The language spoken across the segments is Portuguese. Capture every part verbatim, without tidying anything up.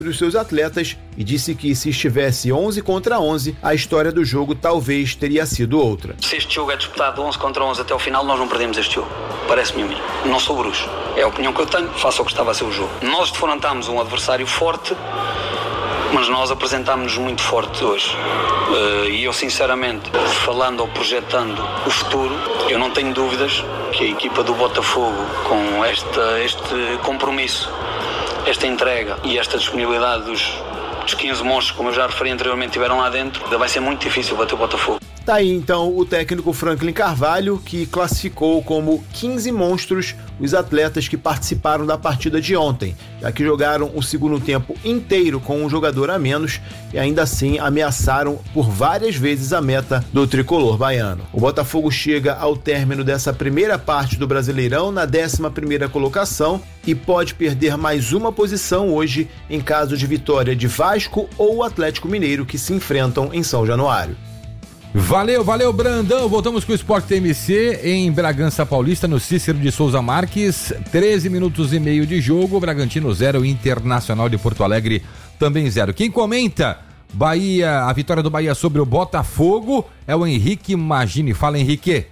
dos seus atletas e disse que se estivesse onze contra onze, a história do jogo talvez teria sido outra. Se este jogo é disputado onze contra onze até o final, nós não perdemos este jogo. Parece-me a mim. Não sou bruxo. É a opinião que eu tenho, faço o que estava a ser o jogo. Nós defrontámos um adversário forte, mas nós apresentámos-nos muito forte hoje. Uh, e eu, sinceramente, falando ou projetando o futuro, eu não tenho dúvidas que a equipa do Botafogo, com esta, este compromisso, esta entrega e esta disponibilidade dos, dos quinze monstros, como eu já referi anteriormente, tiveram lá dentro, vai ser muito difícil bater o Botafogo. Tá aí então o técnico Franklin Carvalho, que classificou como quinze monstros os atletas que participaram da partida de ontem, já que jogaram o segundo tempo inteiro com um jogador a menos e ainda assim ameaçaram por várias vezes a meta do tricolor baiano. O Botafogo chega ao término dessa primeira parte do Brasileirão na décima primeira colocação e pode perder mais uma posição hoje em caso de vitória de Vasco ou Atlético Mineiro, que se enfrentam em São Januário. Valeu, valeu, Brandão. Voltamos com o Sport T M C em Bragança Paulista, no Cícero de Souza Marques. treze minutos e meio de jogo. Bragantino zero, Internacional de Porto Alegre também zero. Quem comenta Bahia, a vitória do Bahia sobre o Botafogo é o Henrique Magini. Fala, Henrique.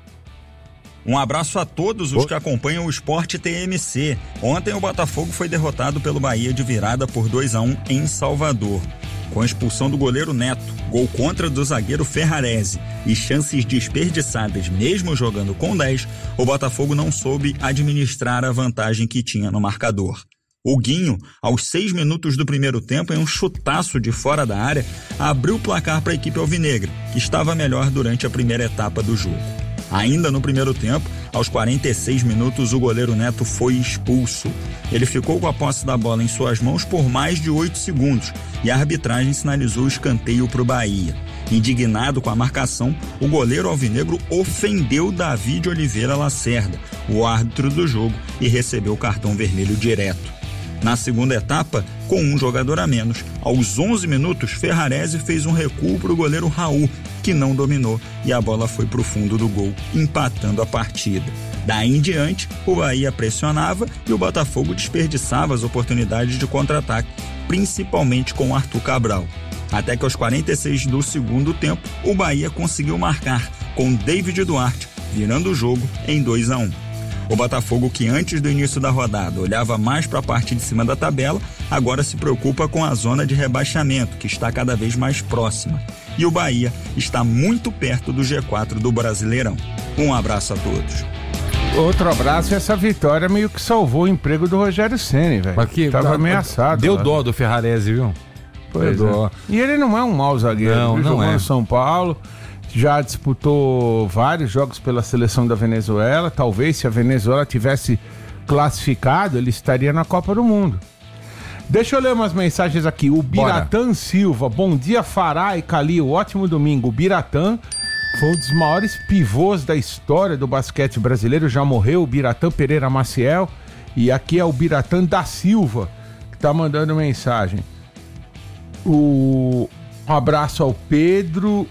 Um abraço a todos os que acompanham o Sport T M C. Ontem o Botafogo foi derrotado pelo Bahia de virada por dois a um em Salvador. Com a expulsão do goleiro Neto, gol contra do zagueiro Ferrarese e chances desperdiçadas mesmo jogando com dez, o Botafogo não soube administrar a vantagem que tinha no marcador. O Guinho, aos seis minutos do primeiro tempo, em um chutaço de fora da área, abriu o placar para a equipe alvinegra, que estava melhor durante a primeira etapa do jogo. Ainda no primeiro tempo, aos quarenta e seis minutos, o goleiro Neto foi expulso. Ele ficou com a posse da bola em suas mãos por mais de oito segundos e a arbitragem sinalizou o escanteio para o Bahia. Indignado com a marcação, o goleiro alvinegro ofendeu Davi de Oliveira Lacerda, o árbitro do jogo, e recebeu o cartão vermelho direto. Na segunda etapa, com um jogador a menos, aos onze minutos, Ferrarese fez um recuo para o goleiro Raul, que não dominou, e a bola foi para o fundo do gol, empatando a partida. Daí em diante, o Bahia pressionava e o Botafogo desperdiçava as oportunidades de contra-ataque, principalmente com Arthur Cabral. Até que aos quarenta e seis do segundo tempo, o Bahia conseguiu marcar, com David Duarte, virando o jogo em dois a um. O Botafogo, que antes do início da rodada olhava mais para a parte de cima da tabela, agora se preocupa com a zona de rebaixamento, que está cada vez mais próxima. E o Bahia está muito perto do G quatro do Brasileirão. Um abraço a todos. Outro abraço, e essa vitória meio que salvou o emprego do Rogério Ceni, velho. Tava tá, ameaçado. Deu lá. Dó do Ferrarese, viu? Pois deu dó. É. E ele não é um mau zagueiro. Não, ele não jogou é. no São Paulo. Já disputou vários jogos pela seleção da Venezuela. Talvez se a Venezuela tivesse classificado, ele estaria na Copa do Mundo. Deixa eu ler umas mensagens aqui. O Biratã Bora. Silva, bom dia, Fará e Calil, ótimo domingo. O Biratã foi um dos maiores pivôs da história do basquete brasileiro, já morreu, o Biratã Pereira Maciel. E aqui é o Biratã da Silva, que tá mandando mensagem. O... Um abraço ao Pedro...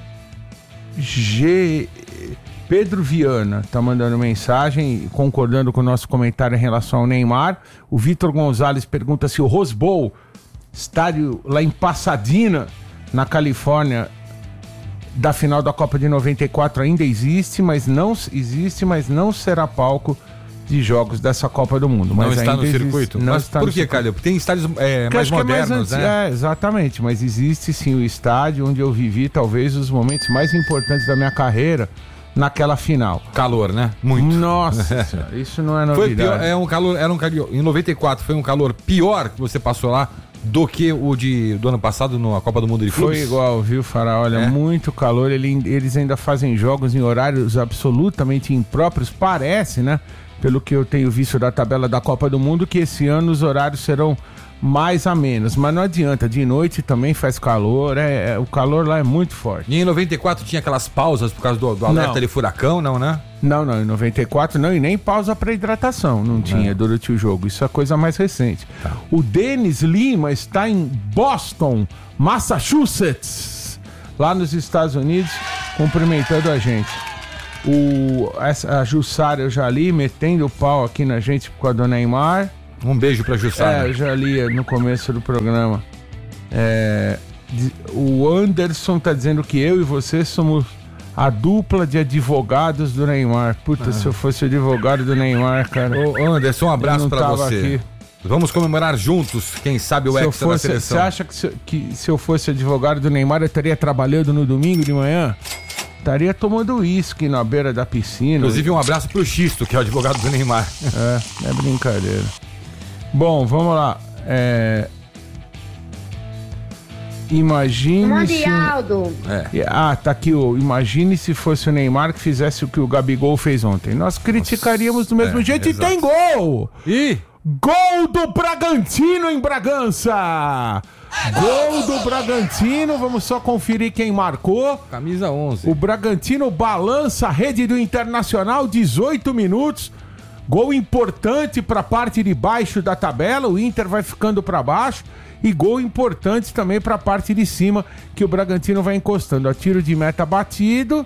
G... Pedro Viana tá mandando mensagem, concordando com o nosso comentário em relação ao Neymar. O Vitor Gonzalez pergunta se o Rose Bowl, estádio lá em Pasadena, na Califórnia, da final da Copa de noventa e quatro ainda existe, mas não existe, mas não será palco de jogos dessa Copa do Mundo. Não mas está ainda no existe, circuito? Não mas está por no que, Calil? Porque tem estádios é, mais modernos, é mais anti... né? É, exatamente, mas existe sim o estádio onde eu vivi talvez os momentos mais importantes da minha carreira, naquela final. Calor, né? Muito. Nossa, isso não é novidade. Foi pior, é um calor, era um calor, em noventa e quatro foi um calor pior que você passou lá do que o de, do ano passado na Copa do Mundo de Clubes? Foi igual, viu, Fará? Olha, é. muito calor, ele, eles ainda fazem jogos em horários absolutamente impróprios, parece, né? Pelo que eu tenho visto da tabela da Copa do Mundo, que esse ano os horários serão mais a menos, mas não adianta, de noite também faz calor, é, é, o calor lá é muito forte. E em noventa e quatro tinha aquelas pausas por causa do, do alerta não. de furacão, não, né? Não, não, em noventa e quatro não, e nem pausa para hidratação, não, não tinha durante o jogo, isso é coisa mais recente. Tá. O Denis Lima está em Boston, Massachusetts, lá nos Estados Unidos, cumprimentando a gente. O, essa, a Jussara eu já li, metendo o pau aqui na gente com a do Neymar. Um beijo pra Jussara. É, eu já li no começo do programa. É, o Anderson tá dizendo que eu e você somos a dupla de advogados do Neymar. Puta, ah. se eu fosse advogado do Neymar, cara. Ô Anderson, um abraço pra você. Aqui. Vamos comemorar juntos, quem sabe o Hexa da seleção. Você acha que se, que se eu fosse advogado do Neymar, eu estaria trabalhando no domingo de manhã? Estaria tomando uísque na beira da piscina. Inclusive um abraço pro Xisto, que é o advogado do Neymar. É, é brincadeira. Bom, vamos lá. É... Imagine se... É. Ah, tá aqui o... Imagine se fosse o Neymar que fizesse o que o Gabigol fez ontem. Nós criticaríamos do mesmo é, jeito exato. E tem gol! Ih! Gol do Bragantino em Bragança! Gol do Bragantino, vamos só conferir quem marcou. Camisa onze. O Bragantino balança a rede do Internacional, dezoito minutos. Gol importante para a parte de baixo da tabela, o Inter vai ficando para baixo. E gol importante também para a parte de cima, que o Bragantino vai encostando. A tiro de meta batido,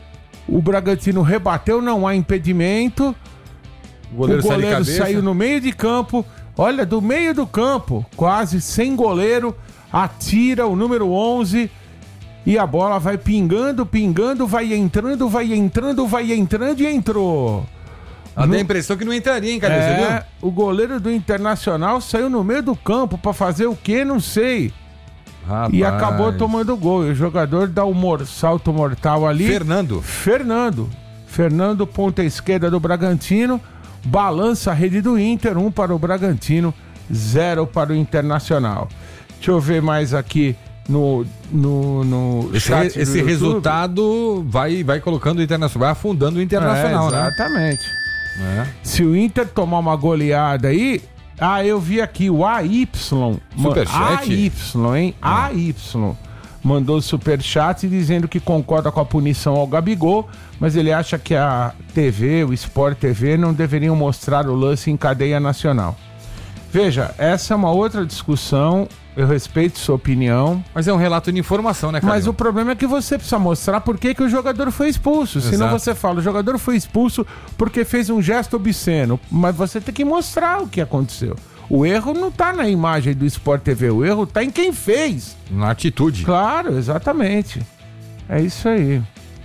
o Bragantino rebateu, não há impedimento. O goleiro, o goleiro saiu no meio de campo. Olha, do meio do campo, quase sem goleiro, atira o número onze e a bola vai pingando, pingando, vai entrando, vai entrando, vai entrando e entrou. Ela no... tem a impressão que não entraria, hein, cara? É, o goleiro do Internacional saiu no meio do campo pra fazer o quê? Não sei. Rapaz. E acabou tomando gol. E o jogador dá o um salto mortal ali. Fernando. Fernando. Fernando, ponta esquerda do Bragantino. Balança a rede do Inter, um para o Bragantino, zero para o Internacional. Deixa eu ver mais aqui no, no, no esse, chat do esse resultado vai, vai colocando o Internacional, vai afundando o Internacional, é, exatamente. né? Exatamente. É. Se o Inter tomar uma goleada aí... Ah, eu vi aqui o A Y. Superchat? A Y, hein? Ah. A Y. Mandou superchat dizendo que concorda com a punição ao Gabigol, mas ele acha que a T V, o Sport T V, não deveriam mostrar o lance em cadeia nacional. Veja, essa é uma outra discussão, eu respeito sua opinião. Mas é um relato de informação, né, cara? Mas o problema é que você precisa mostrar por que, que o jogador foi expulso. Exato. Senão você fala, o jogador foi expulso porque fez um gesto obsceno. Mas você tem que mostrar o que aconteceu. O erro não tá na imagem do Sport T V, o erro tá em quem fez. Na atitude. Claro, exatamente. É isso aí.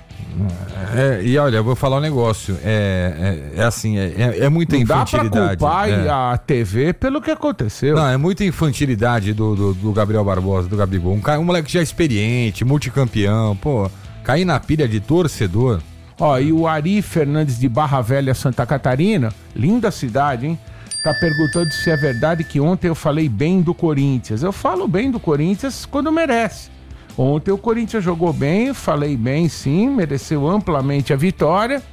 É, e olha, eu vou falar um negócio. É, é, é assim, é, é muita não infantilidade. Dá pra culpar é. a T V pelo que aconteceu. Não, é muita infantilidade do, do, do Gabriel Barbosa, do Gabigol. Um, um moleque já experiente, multicampeão, pô, cair na pilha de torcedor. Ó, e o Ari Fernandes de Barra Velha, Santa Catarina, linda cidade, hein? Tá perguntando se é verdade que ontem eu falei bem do Corinthians. Eu falo bem do Corinthians quando merece. Ontem o Corinthians jogou bem, falei bem sim, mereceu amplamente a vitória.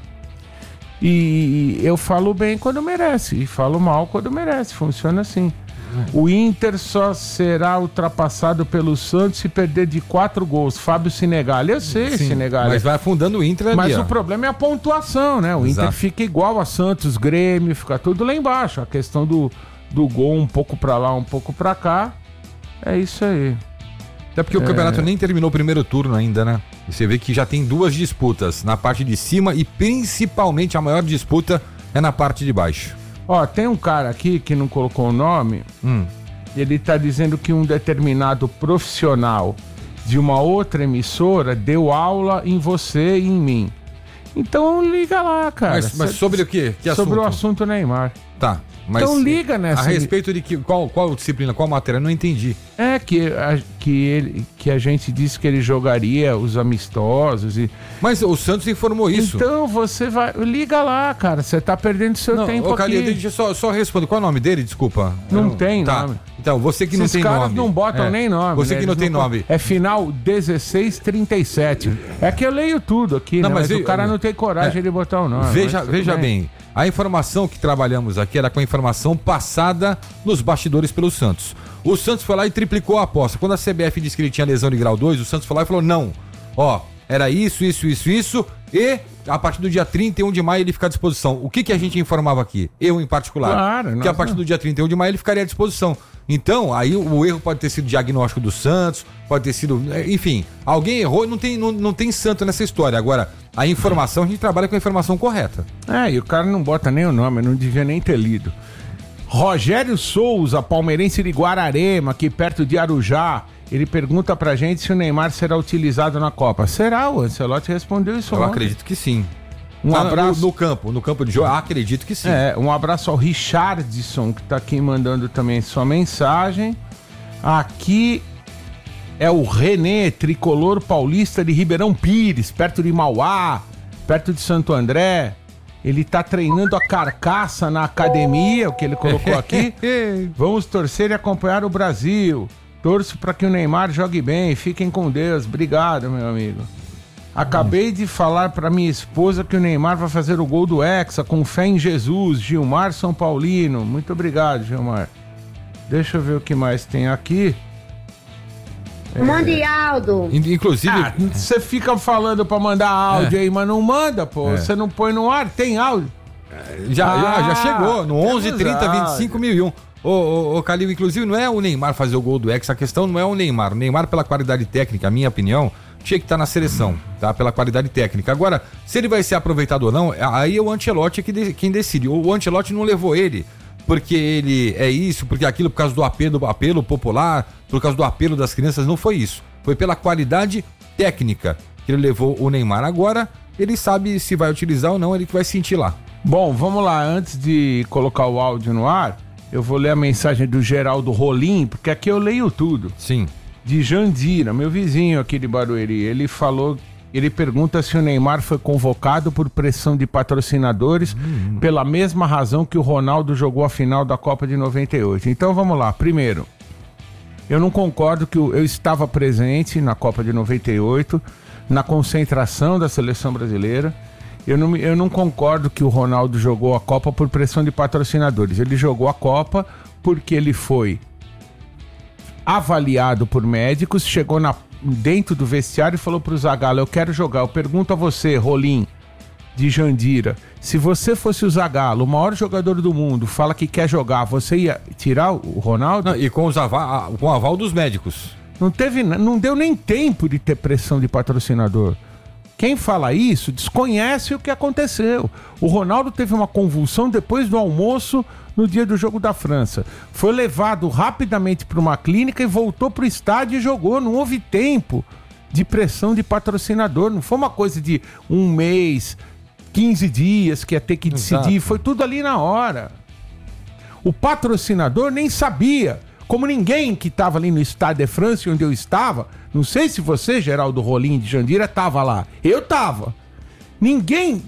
E eu falo bem quando merece, e falo mal quando merece, funciona assim. O Inter só será ultrapassado pelo Santos se perder de quatro gols. Fábio Sinegali, eu sei, sim, Sinegali. Mas vai afundando o Inter ali. Mas ó. o problema é a pontuação, né? O Exato. Inter fica igual a Santos, Grêmio, fica tudo lá embaixo. A questão do, do gol um pouco pra lá, um pouco pra cá, é isso aí. Até porque é... o campeonato nem terminou o primeiro turno ainda, né? E você vê que já tem duas disputas na parte de cima e principalmente a maior disputa é na parte de baixo. Ó, tem um cara aqui que não colocou o nome, hum. ele tá dizendo que um determinado profissional de uma outra emissora deu aula em você e em mim. Então liga lá, cara. Mas, mas sobre o quê? Que sobre assunto? o assunto Neymar. Tá. Mas então liga nessa... A respeito de que, qual, qual disciplina, qual matéria? Eu não entendi. É que a, que, ele, que a gente disse que ele jogaria os amistosos e... Mas o Santos informou isso. Então você vai... Liga lá, cara. Você tá perdendo seu não, tempo ô, aqui. Calil, deixa eu só, só responder. Qual é o nome dele? Desculpa. Não eu, tem tá. nome. Então, você que Esses não tem nome. Esses caras não botam é. nem nome. Você né? que não Eles tem não... nome. É final dezesseis trinta e sete. É que eu leio tudo aqui, não, né? Mas, mas eu, o cara não tem coragem é. de botar o nome. Veja, veja bem. bem. A informação que trabalhamos aqui era com a informação passada nos bastidores pelo Santos. O Santos foi lá e triplicou a aposta. Quando a C B F disse que ele tinha lesão de grau dois, o Santos foi lá e falou, não, ó, era isso, isso, isso, isso, e a partir do dia trinta e um de maio ele fica à disposição. O que que a gente informava aqui? Eu em particular. Claro, que a partir do dia trinta e um de maio ele ficaria à disposição. Então, aí o erro pode ter sido diagnóstico do Santos, pode ter sido, enfim, alguém errou, não tem, não, não tem santo nessa história. Agora, a informação, a gente trabalha com a informação correta. É, e o cara não bota nem o nome, não devia nem ter lido. Rogério Souza, palmeirense de Guararema, aqui perto de Arujá, ele pergunta pra gente se o Neymar será utilizado na Copa. Será? O Ancelotti respondeu isso. Eu ontem. acredito que sim. Um Ah, abraço. no, no campo, no campo de jogo, acredito que sim. É, um abraço ao Richardson, que tá aqui mandando também sua mensagem. Aqui é o René, tricolor paulista de Ribeirão Pires, perto de Mauá, perto de Santo André. Ele tá treinando a carcaça na academia, o que ele colocou aqui. Vamos torcer e acompanhar o Brasil. Torço para que o Neymar jogue bem. Fiquem com Deus. Obrigado, meu amigo. Acabei de falar para minha esposa que o Neymar vai fazer o gol do Hexa, com fé em Jesus. Gilmar São Paulino. Muito obrigado, Gilmar. Deixa eu ver o que mais tem aqui. Mande Aldo. In- Inclusive, Ah, você fica falando pra mandar áudio É. aí, mas não manda, pô. É. Você não põe no ar, tem áudio. já, já, já Ah, chegou no temos onze, trinta, vinte e cinco mil e um. Ô, ô, ô, Calil, inclusive não é o Neymar fazer o gol do Hexa, a questão não é o Neymar. O Neymar, pela qualidade técnica, a minha opinião, tinha que estar na seleção, tá? Pela qualidade técnica. Agora, se ele vai ser aproveitado ou não, aí é o Ancelotti que de- quem decide. O Ancelotti não levou ele porque ele é isso, porque aquilo, por causa do apelo, apelo popular, por causa do apelo das crianças, não foi isso. Foi pela qualidade técnica que ele levou o Neymar. Agora, ele sabe se vai utilizar ou não, ele que vai sentir lá. Bom, vamos lá. Antes de colocar o áudio no ar, eu vou ler a mensagem do Geraldo Rolim, porque aqui eu leio tudo. Sim. De Jandira, meu vizinho aqui de Barueri. Ele falou, ele pergunta se o Neymar foi convocado por pressão de patrocinadores hum. pela mesma razão que o Ronaldo jogou a final da Copa de noventa e oito. Então vamos lá. Primeiro, eu não concordo que eu, eu estava presente na Copa de noventa e oito, na concentração da seleção brasileira. Eu não, eu não concordo que o Ronaldo jogou a Copa por pressão de patrocinadores. Ele jogou a Copa porque ele foi avaliado por médicos, chegou na, dentro do vestiário e falou pro Zagallo, eu quero jogar. Eu pergunto a você, Rolim, de Jandira, se você fosse o Zagallo, o maior jogador do mundo, fala que quer jogar, você ia tirar o Ronaldo? Não, e com, os ava- com o aval dos médicos. Não teve, não deu nem tempo de ter pressão de patrocinador. Quem fala isso desconhece o que aconteceu. O Ronaldo teve uma convulsão depois do almoço no dia do jogo da França. Foi levado rapidamente para uma clínica e voltou para o estádio e jogou. Não houve tempo de pressão de patrocinador. Não foi uma coisa de um mês, quinze dias que ia ter que decidir. Exato. Foi tudo ali na hora. O patrocinador nem sabia. Como ninguém que estava ali no Stade de France, onde eu estava, não sei se você, Geraldo Rolim de Jandira, estava lá. Eu estava. Ninguém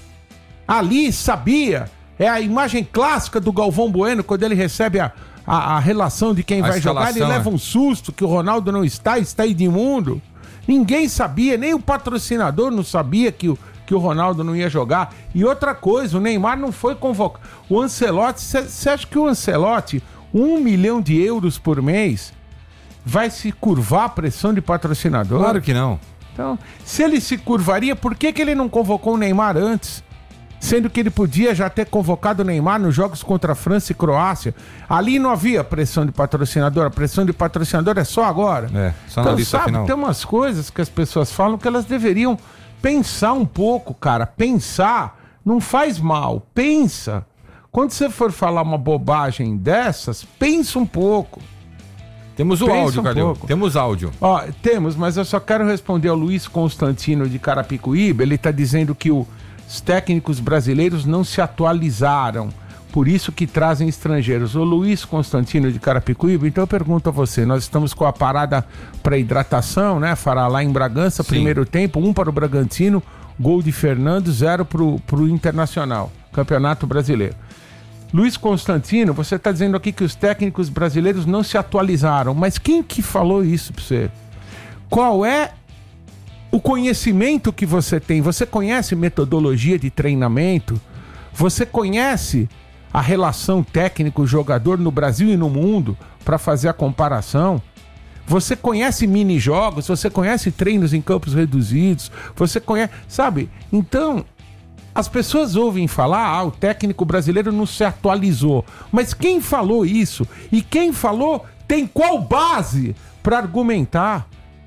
ali sabia. É a imagem clássica do Galvão Bueno, quando ele recebe a, a, a relação de quem A vai jogar, ele escalação, leva é. um susto que o Ronaldo não está, está Edmundo. Ninguém sabia, nem o patrocinador não sabia que o, que o Ronaldo não ia jogar. E outra coisa, o Neymar não foi convocado. O Ancelotti, você acha que o Ancelotti, um milhão de euros por mês, vai se curvar à pressão de patrocinador? Claro que não. Então, se ele se curvaria, por que, que ele não convocou o Neymar antes? Sendo que ele podia já ter convocado o Neymar nos jogos contra a França e Croácia. Ali não havia pressão de patrocinador. A pressão de patrocinador é só agora. É, só na Então, lista sabe, final. tem umas coisas que as pessoas falam que elas deveriam pensar um pouco, cara. Pensar não faz mal. Pensa. Quando você for falar uma bobagem dessas, pensa um pouco. Temos o Pensa áudio, um Calil. pouco. Temos áudio. Ó, temos, mas eu só quero responder ao Luiz Constantino de Carapicuíba. Ele está dizendo que o, os técnicos brasileiros não se atualizaram, por isso que trazem estrangeiros. O Luiz Constantino de Carapicuíba, então eu pergunto a você, nós estamos com a parada para hidratação, né? Fará lá em Bragança, Sim. primeiro tempo, um para o Bragantino, gol de Fernando, zero para o Internacional, Campeonato Brasileiro. Luiz Constantino, você está dizendo aqui que os técnicos brasileiros não se atualizaram, mas quem que falou isso para você? Qual é o conhecimento que você tem? Você conhece metodologia de treinamento? Você conhece a relação técnico-jogador no Brasil e no mundo para fazer a comparação? Você conhece mini-jogos? Você conhece treinos em campos reduzidos? Você conhece... Sabe? Então... As pessoas ouvem falar, ah, o técnico brasileiro não se atualizou. Mas quem falou isso? E quem falou tem qual base para argumentar?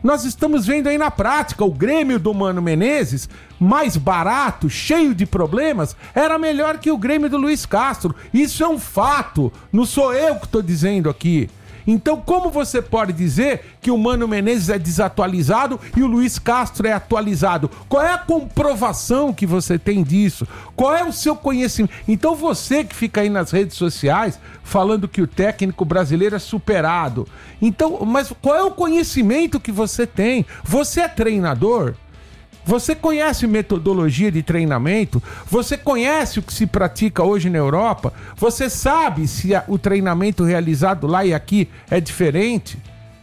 Nós estamos vendo aí na prática, o Grêmio do Mano Menezes, mais barato, cheio de problemas, era melhor que o Grêmio do Luiz Castro. Isso é um fato, não sou eu que estou dizendo aqui. Então, como você pode dizer que o Mano Menezes é desatualizado e o Luiz Castro é atualizado? Qual é a comprovação que você tem disso? Qual é o seu conhecimento? Então, você que fica aí nas redes sociais falando que o técnico brasileiro é superado. Então, mas qual é o conhecimento que você tem? Você é treinador? Você conhece metodologia de treinamento? Você conhece o que se pratica hoje na Europa? Você sabe se a, o treinamento realizado lá e aqui é diferente?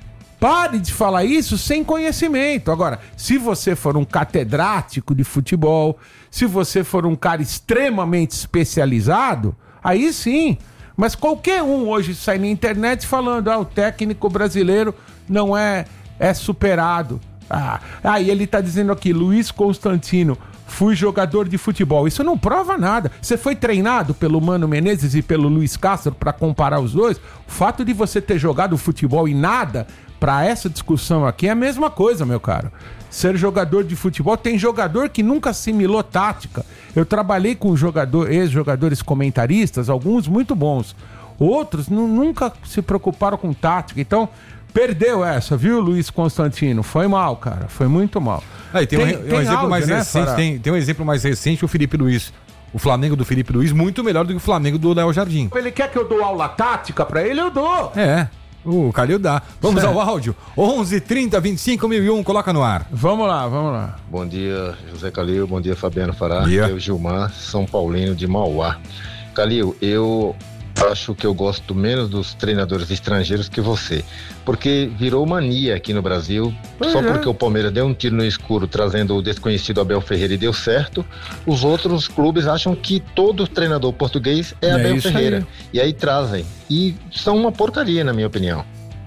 Pare de falar isso sem conhecimento. Agora, se você for um catedrático de futebol, se você for um cara extremamente especializado, aí sim. Mas qualquer um hoje sai na internet falando, ah, o técnico brasileiro não é, é superado. Ah, aí ele tá dizendo aqui, Luiz Constantino, fui jogador de futebol. Isso não prova nada. Você foi treinado pelo Mano Menezes e pelo Luiz Castro para comparar os dois? O fato de você ter jogado futebol e nada, para essa discussão aqui, é a mesma coisa, meu caro. Ser jogador de futebol, tem jogador que nunca assimilou tática. Eu trabalhei com jogador, ex-jogadores comentaristas, alguns muito bons. Outros nunca se preocuparam com tática. Então, perdeu essa, viu, Luiz Constantino? Foi mal, cara. Foi muito mal. Aí, tem, tem, um, tem um exemplo áudio, mais né, recente. Tem, tem um exemplo mais recente, o Felipe Luiz. O Flamengo do Felipe Luiz, muito melhor do que o Flamengo do Léo Jardim. Ele quer que eu dou aula tática pra ele? Eu dou. É. O Calil dá. Vamos é. ao áudio. onze, trinta, vinte e cinco mil e um, coloca no ar. Vamos lá, vamos lá. Bom dia, José Calil. Bom dia, Fabiano Fará. Dia. Eu, Gilmar, São Paulino de Mauá. Calil, eu acho que eu gosto menos dos treinadores estrangeiros que você, porque virou mania aqui no Brasil. Pois só é. Porque o Palmeiras deu um tiro no escuro trazendo o desconhecido Abel Ferreira e deu certo, os outros clubes acham que todo treinador português é, é Abel Ferreira aí. E aí trazem, e são uma porcaria, na minha opinião.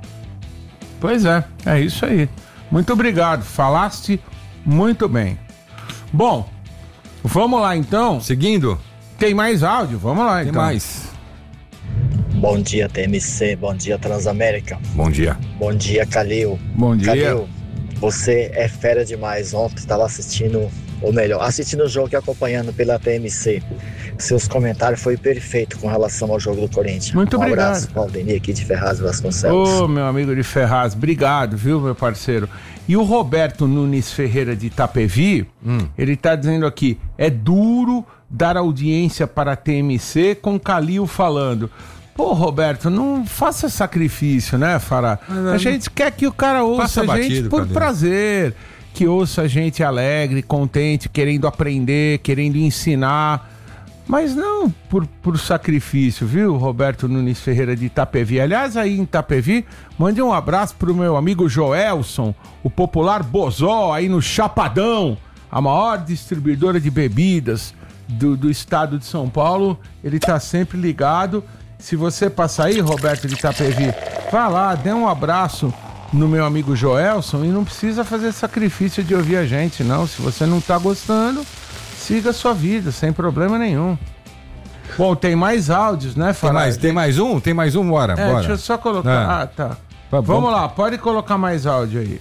Pois é, é isso aí. Muito obrigado, falaste muito bem. Bom, vamos lá então. Seguindo. Tem mais áudio? Vamos lá então. Tem mais. Bom dia, T M C. Bom dia, Transamérica. Bom dia. Bom dia, Calil. Bom dia. Calil, você é fera demais. Ontem estava assistindo, ou melhor, assistindo o jogo e acompanhando pela T M C. Seus comentários foi perfeito com relação ao jogo do Corinthians. Muito um obrigado. abraço, Paulo Denis, aqui de Ferraz Vasconcelos. Ô, meu amigo de Ferraz, obrigado, viu, meu parceiro? E o Roberto Nunes Ferreira de Itapevi, hum. ele tá dizendo aqui, é duro dar audiência para a T M C com Calil falando. Pô, Roberto, não faça sacrifício, né, Fará? A gente quer que o cara ouça a gente batido, por Calil. Prazer, que ouça a gente alegre, contente, querendo aprender, querendo ensinar, mas não por, por sacrifício, viu, Roberto Nunes Ferreira de Itapevi. Aliás, aí em Itapevi, mande um abraço pro meu amigo Joelson, o popular Bozó, aí no Chapadão, a maior distribuidora de bebidas do, do estado de São Paulo. Ele tá sempre ligado. Se você passar aí, Roberto de Itapevi, vá lá, dê um abraço no meu amigo Joelson e não precisa fazer sacrifício de ouvir a gente, não. Se você não tá gostando, siga a sua vida, sem problema nenhum. Bom, tem mais áudios, né, Fará? Tem mais, tem mais um? Tem mais um? Bora, é, bora. Deixa eu só colocar. É. Ah, tá. tá Vamos lá, pode colocar mais áudio aí.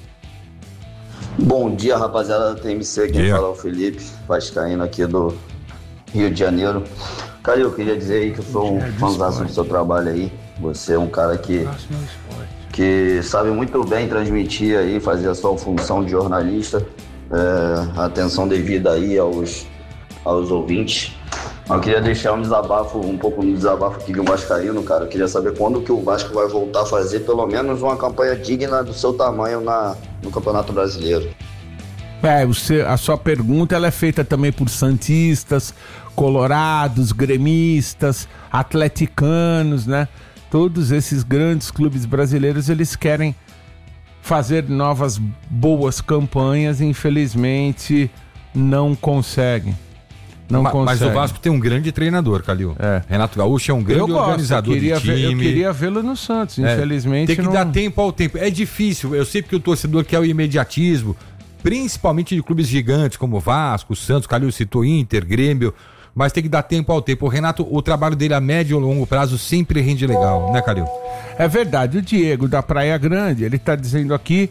Bom dia, rapaziada da T M C. Quem fala é o Felipe, vascaíno aqui do Rio de Janeiro. Calil, eu queria dizer aí que eu sou um fãzaço do seu trabalho aí. Você é um cara que, que sabe muito bem transmitir aí, fazer a sua função de jornalista. É, atenção devida aí aos, aos ouvintes. Eu queria deixar um desabafo, um pouco um desabafo aqui de um vascaíno, cara. Eu queria saber quando que o Vasco vai voltar a fazer pelo menos uma campanha digna do seu tamanho na, no Campeonato Brasileiro. É, você, a sua pergunta ela é feita também por santistas, colorados, gremistas, atleticanos, né? Todos esses grandes clubes brasileiros, eles querem fazer novas boas campanhas e infelizmente não conseguem. Não mas, conseguem. Mas o Vasco tem um grande treinador, Calil. É. Renato Gaúcho é um grande eu gosto, organizador eu queria de time. Ver, eu queria vê-lo no Santos, é. Infelizmente Tem que não... dar tempo ao tempo. É difícil, eu sei que o torcedor quer o imediatismo, principalmente de clubes gigantes como Vasco, Santos, Calil citou Inter, Grêmio, mas tem que dar tempo ao tempo. O Renato, o trabalho dele a médio e longo prazo sempre rende legal, né, Calil? É verdade. O Diego da Praia Grande, ele tá dizendo aqui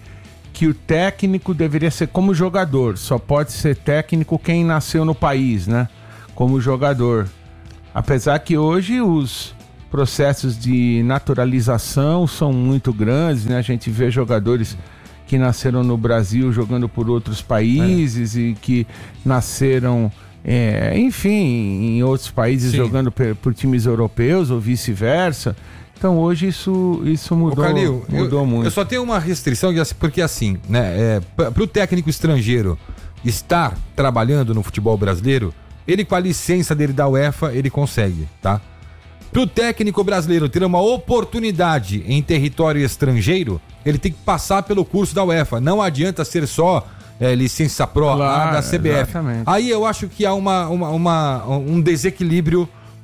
que o técnico deveria ser como jogador. Só pode ser técnico quem nasceu no país, né? Como jogador. Apesar que hoje os processos de naturalização são muito grandes, né? A gente vê jogadores que nasceram no Brasil jogando por outros países é. e que nasceram, é, enfim, em outros países Sim. jogando por, por times europeus ou vice-versa. Então hoje isso, isso mudou, Ô, Calil, mudou eu, muito. Eu só tenho uma restrição, porque assim, né, é, para o técnico estrangeiro estar trabalhando no futebol brasileiro, ele com a licença dele da UEFA, ele consegue, tá? Para o técnico brasileiro ter uma oportunidade em território estrangeiro, ele tem que passar pelo curso da UEFA. Não adianta ser só é, licença pro claro, da C B F. Exatamente. Aí eu acho que há uma, uma, uma, um desequilíbrio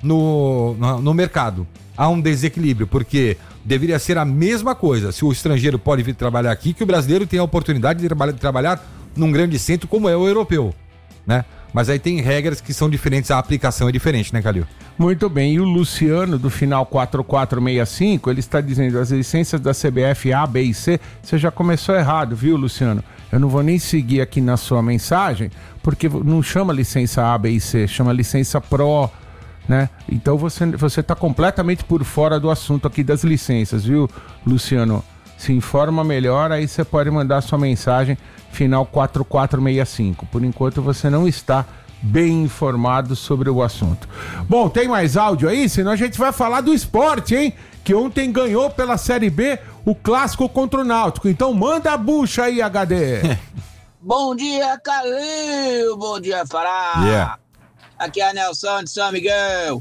no, no, no mercado. Há um desequilíbrio, porque deveria ser a mesma coisa. Se o estrangeiro pode vir trabalhar aqui, que o brasileiro tem a oportunidade de, traba- de trabalhar num grande centro como é o europeu, né? Mas aí tem regras que são diferentes, a aplicação é diferente, né, Calil? Muito bem, e o Luciano, do final quatro quatro seis cinco, ele está dizendo as licenças da C B F A, B e C, você já começou errado, viu, Luciano? Eu não vou nem seguir aqui na sua mensagem, porque não chama licença A, B e C, chama licença Pro, né? Então você você está completamente por fora do assunto aqui das licenças, viu, Luciano? Se informa melhor, aí você pode mandar sua mensagem final quatro quatro seis cinco. Por enquanto você não está bem informado sobre o assunto. Bom, tem mais áudio aí? Senão a gente vai falar do esporte, hein? Que ontem ganhou pela Série B o clássico contra o Náutico. Então manda a bucha aí, H D. Bom dia, Calil. Bom dia, Fará. Yeah. Aqui é a Nelson de São Miguel.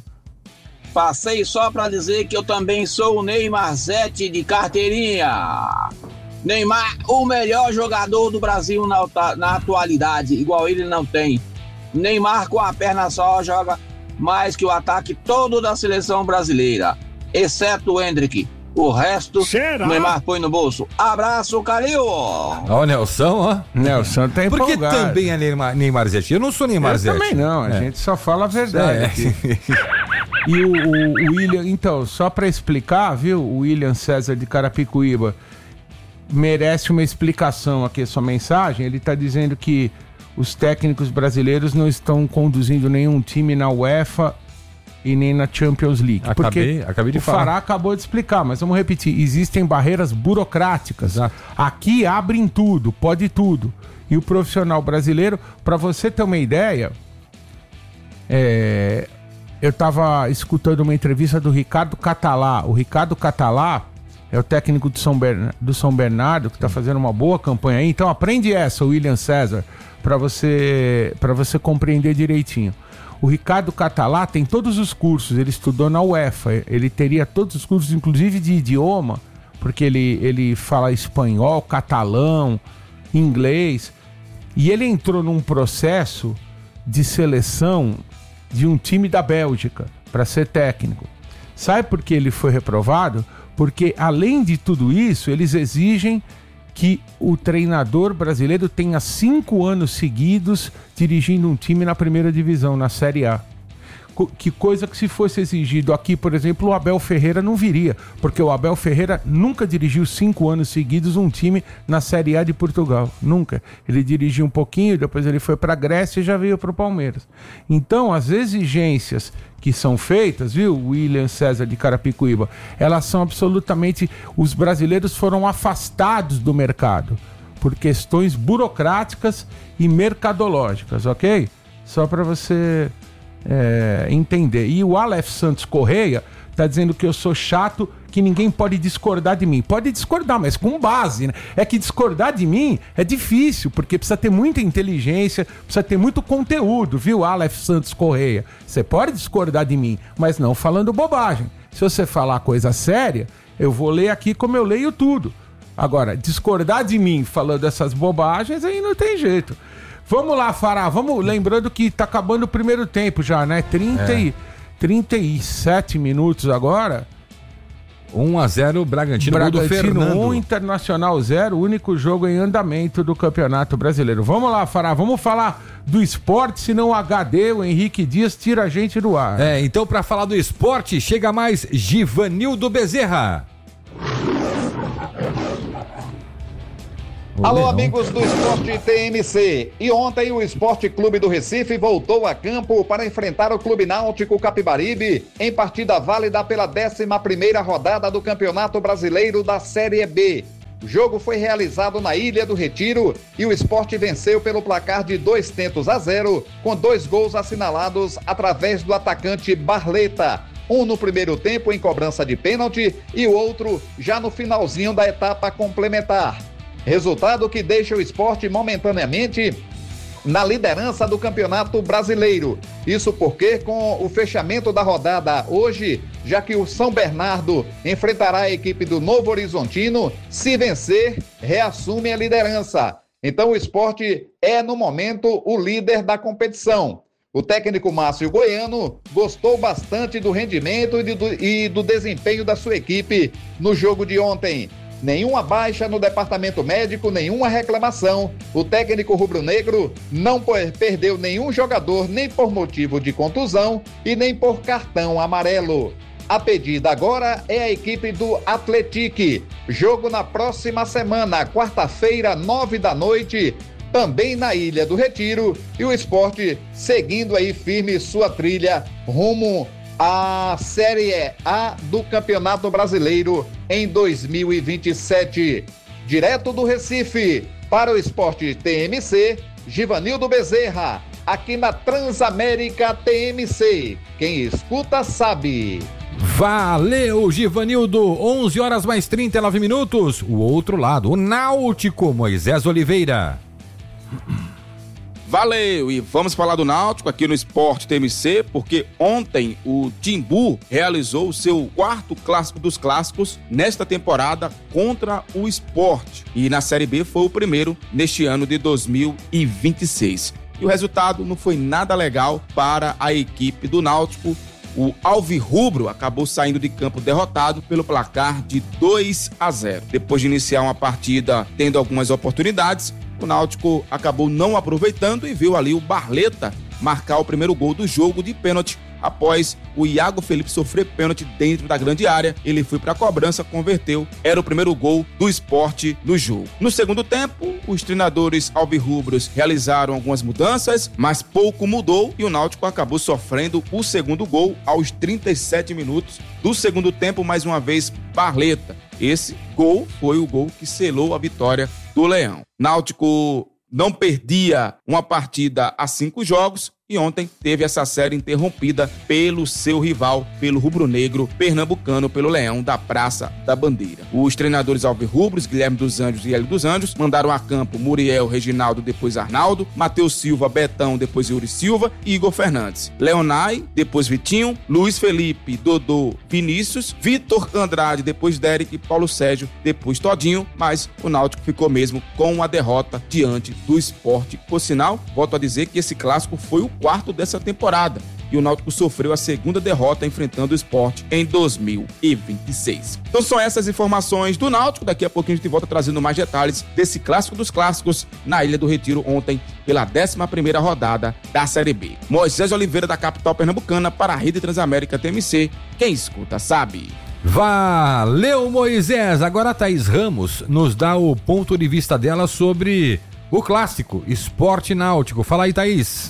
Passei só pra dizer que eu também sou o Neymar Zete de carteirinha. Neymar, o melhor jogador do Brasil na, na atualidade, igual ele não tem. Neymar com a perna só joga mais que o ataque todo da seleção brasileira, exceto o Hendrick. O resto, Será? Neymar põe no bolso. Abraço, Calil! Ó, o Nelson, ó. Nelson tá empolgado. Porque também é Neymar, Neymar Zete. Eu não sou Neymar eu Zete. Também não, a é. gente só fala a verdade é. aqui. E o, o, o William, então, só pra explicar, viu, o William César de Carapicuíba merece uma explicação aqui a sua mensagem. Ele tá dizendo que os técnicos brasileiros não estão conduzindo nenhum time na UEFA e nem na Champions League. Acabei, porque acabei de o falar. Fará acabou de explicar, mas vamos repetir. Existem barreiras burocráticas. Exato. Aqui abrem tudo, pode tudo. E o profissional brasileiro, para você ter uma ideia, é, eu estava escutando uma entrevista do Ricardo Catalá. O Ricardo Catalá é o técnico do São, Bern... do São Bernardo, que está fazendo uma boa campanha aí. Então aprende essa, William César, para você, para você compreender direitinho. O Ricardo Catalá tem todos os cursos, ele estudou na UEFA, ele teria todos os cursos, inclusive de idioma, porque ele, ele fala espanhol, catalão, inglês, e ele entrou num processo de seleção de um time da Bélgica para ser técnico. Sabe por que ele foi reprovado? Porque, além de tudo isso, eles exigem que o treinador brasileiro tenha cinco anos seguidos dirigindo um time na primeira divisão, na Série A. Co- que coisa que, se fosse exigido aqui, por exemplo, o Abel Ferreira não viria, porque o Abel Ferreira nunca dirigiu cinco anos seguidos um time na Série A de Portugal. Nunca. Ele dirigiu um pouquinho, depois ele foi para a Grécia e já veio para o Palmeiras. Então, as exigências que são feitas, viu, William César de Carapicuíba, elas são absolutamente... Os brasileiros foram afastados do mercado por questões burocráticas e mercadológicas, ok? Só para você é, entender. E o Aleph Santos Correia tá dizendo que eu sou chato, que ninguém pode discordar de mim. Pode discordar, mas com base, né? É que discordar de mim é difícil, porque precisa ter muita inteligência, precisa ter muito conteúdo, viu, Aleph Santos Correia? Você pode discordar de mim, mas não falando bobagem. Se você falar coisa séria, eu vou ler aqui como eu leio tudo. Agora, discordar de mim falando essas bobagens, aí não tem jeito. Vamos lá, Fará, vamos, lembrando que tá acabando o primeiro tempo já, né? trinta e, trinta e sete minutos agora. um a zero Bragantino, Bragantino gol do Fernando. um, Internacional zero, único jogo em andamento do Campeonato Brasileiro. Vamos lá, Fará, vamos falar do esporte, senão o H D, o Henrique Dias, tira a gente do ar. É, então pra falar do esporte, chega mais Givanildo Bezerra. Alô, Leão. Amigos do Esporte T M C. E ontem o Esporte Clube do Recife voltou a campo para enfrentar o Clube Náutico Capibaribe em partida válida pela décima primeira rodada do Campeonato Brasileiro da Série B. O jogo foi realizado na Ilha do Retiro e o Esporte venceu pelo placar de dois tentos a zero, com dois gols assinalados através do atacante Barleta. Um no primeiro tempo em cobrança de pênalti e o outro já no finalzinho da etapa complementar. Resultado que deixa o Esporte momentaneamente na liderança do Campeonato Brasileiro. Isso porque com o fechamento da rodada hoje, já que o São Bernardo enfrentará a equipe do Novo Horizontino, se vencer, reassume a liderança. Então o Esporte é no momento o líder da competição. O técnico Márcio Goiano gostou bastante do rendimento e do, e do desempenho da sua equipe no jogo de ontem. Nenhuma baixa no departamento médico, nenhuma reclamação. O técnico rubro-negro não perdeu nenhum jogador, nem por motivo de contusão e nem por cartão amarelo. A pedida agora é a equipe do Atletique. Jogo na próxima semana, quarta-feira, nove da noite, também na Ilha do Retiro. E o Esporte seguindo aí firme sua trilha rumo a Série A do Campeonato Brasileiro em dois mil e vinte e sete. Direto do Recife, para o Esporte T M C, Givanildo Bezerra, aqui na Transamérica T M C. Quem escuta sabe. Valeu, Givanildo. onze horas mais trinta e nove minutos. O outro lado, o Náutico, Moisés Oliveira. Valeu, e vamos falar do Náutico aqui no Esporte T M C, porque ontem o Timbu realizou o seu quarto clássico dos clássicos nesta temporada contra o Sport, e na Série B foi o primeiro neste ano de dois mil e vinte e seis. E o resultado não foi nada legal para a equipe do Náutico. O Alvirrubro acabou saindo de campo derrotado pelo placar de dois a zero. Depois de iniciar uma partida tendo algumas oportunidades, o Náutico acabou não aproveitando e viu ali o Barleta marcar o primeiro gol do jogo de pênalti. Após o Iago Felipe sofrer pênalti dentro da grande área, ele foi para a cobrança, converteu, era o primeiro gol do Sport no jogo. No segundo tempo, os treinadores alvirrubros realizaram algumas mudanças, mas pouco mudou e o Náutico acabou sofrendo o segundo gol aos trinta e sete minutos do segundo tempo, mais uma vez Barleta. Esse gol foi o gol que selou a vitória do Leão. Náutico não perdia uma partida há cinco jogos e ontem teve essa série interrompida pelo seu rival, pelo rubro-negro pernambucano, pelo Leão da Praça da Bandeira. Os treinadores alvirrubros, Guilherme dos Anjos e Hélio dos Anjos, mandaram a campo Muriel, Reginaldo, depois Arnaldo, Matheus Silva, Betão, depois Yuri Silva e Igor Fernandes. Leonai, depois Vitinho, Luiz Felipe, Dodô, Vinícius, Vitor Andrade, depois Derek, Paulo Sérgio, depois Todinho, mas o Náutico ficou mesmo com a derrota diante do Sport. Por sinal, volto a dizer que esse clássico foi o quarto dessa temporada e o Náutico sofreu a segunda derrota enfrentando o Sport em dois mil e vinte e seis. Então são essas informações do Náutico. Daqui a pouquinho a gente volta trazendo mais detalhes desse clássico dos clássicos na Ilha do Retiro ontem pela décima primeira rodada da Série B. Moisés Oliveira, da capital pernambucana, para a Rede Transamérica T M C. Quem escuta sabe. Valeu, Moisés. Agora a Thaís Ramos nos dá o ponto de vista dela sobre o clássico Sport Náutico. Fala aí, Thaís.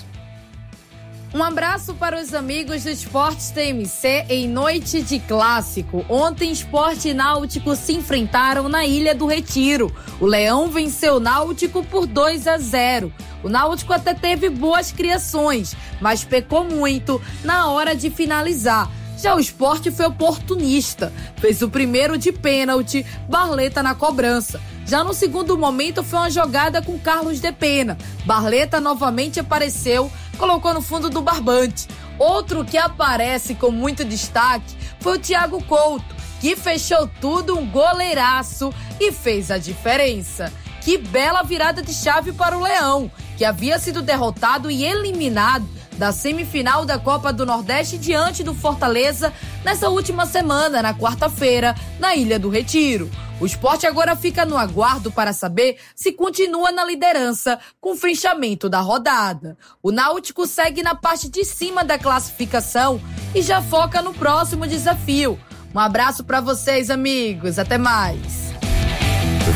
Um abraço para os amigos do Esporte T M C em noite de clássico. Ontem, Sport e Náutico se enfrentaram na Ilha do Retiro. O Leão venceu o Náutico por dois a zero. O Náutico até teve boas criações, mas pecou muito na hora de finalizar. Já o Sport foi oportunista. Fez o primeiro de pênalti, Barleta na cobrança. Já no segundo momento foi uma jogada com Carlos de Pena. Barleta novamente apareceu, colocou no fundo do barbante. Outro que aparece com muito destaque foi o Thiago Couto, que fechou tudo, um goleiraço e fez a diferença. Que bela virada de chave para o Leão, que havia sido derrotado e eliminado da semifinal da Copa do Nordeste diante do Fortaleza nessa última semana, na quarta-feira, na Ilha do Retiro. O Sport agora fica no aguardo para saber se continua na liderança com o fechamento da rodada. O Náutico segue na parte de cima da classificação e já foca no próximo desafio. Um abraço para vocês, amigos. Até mais.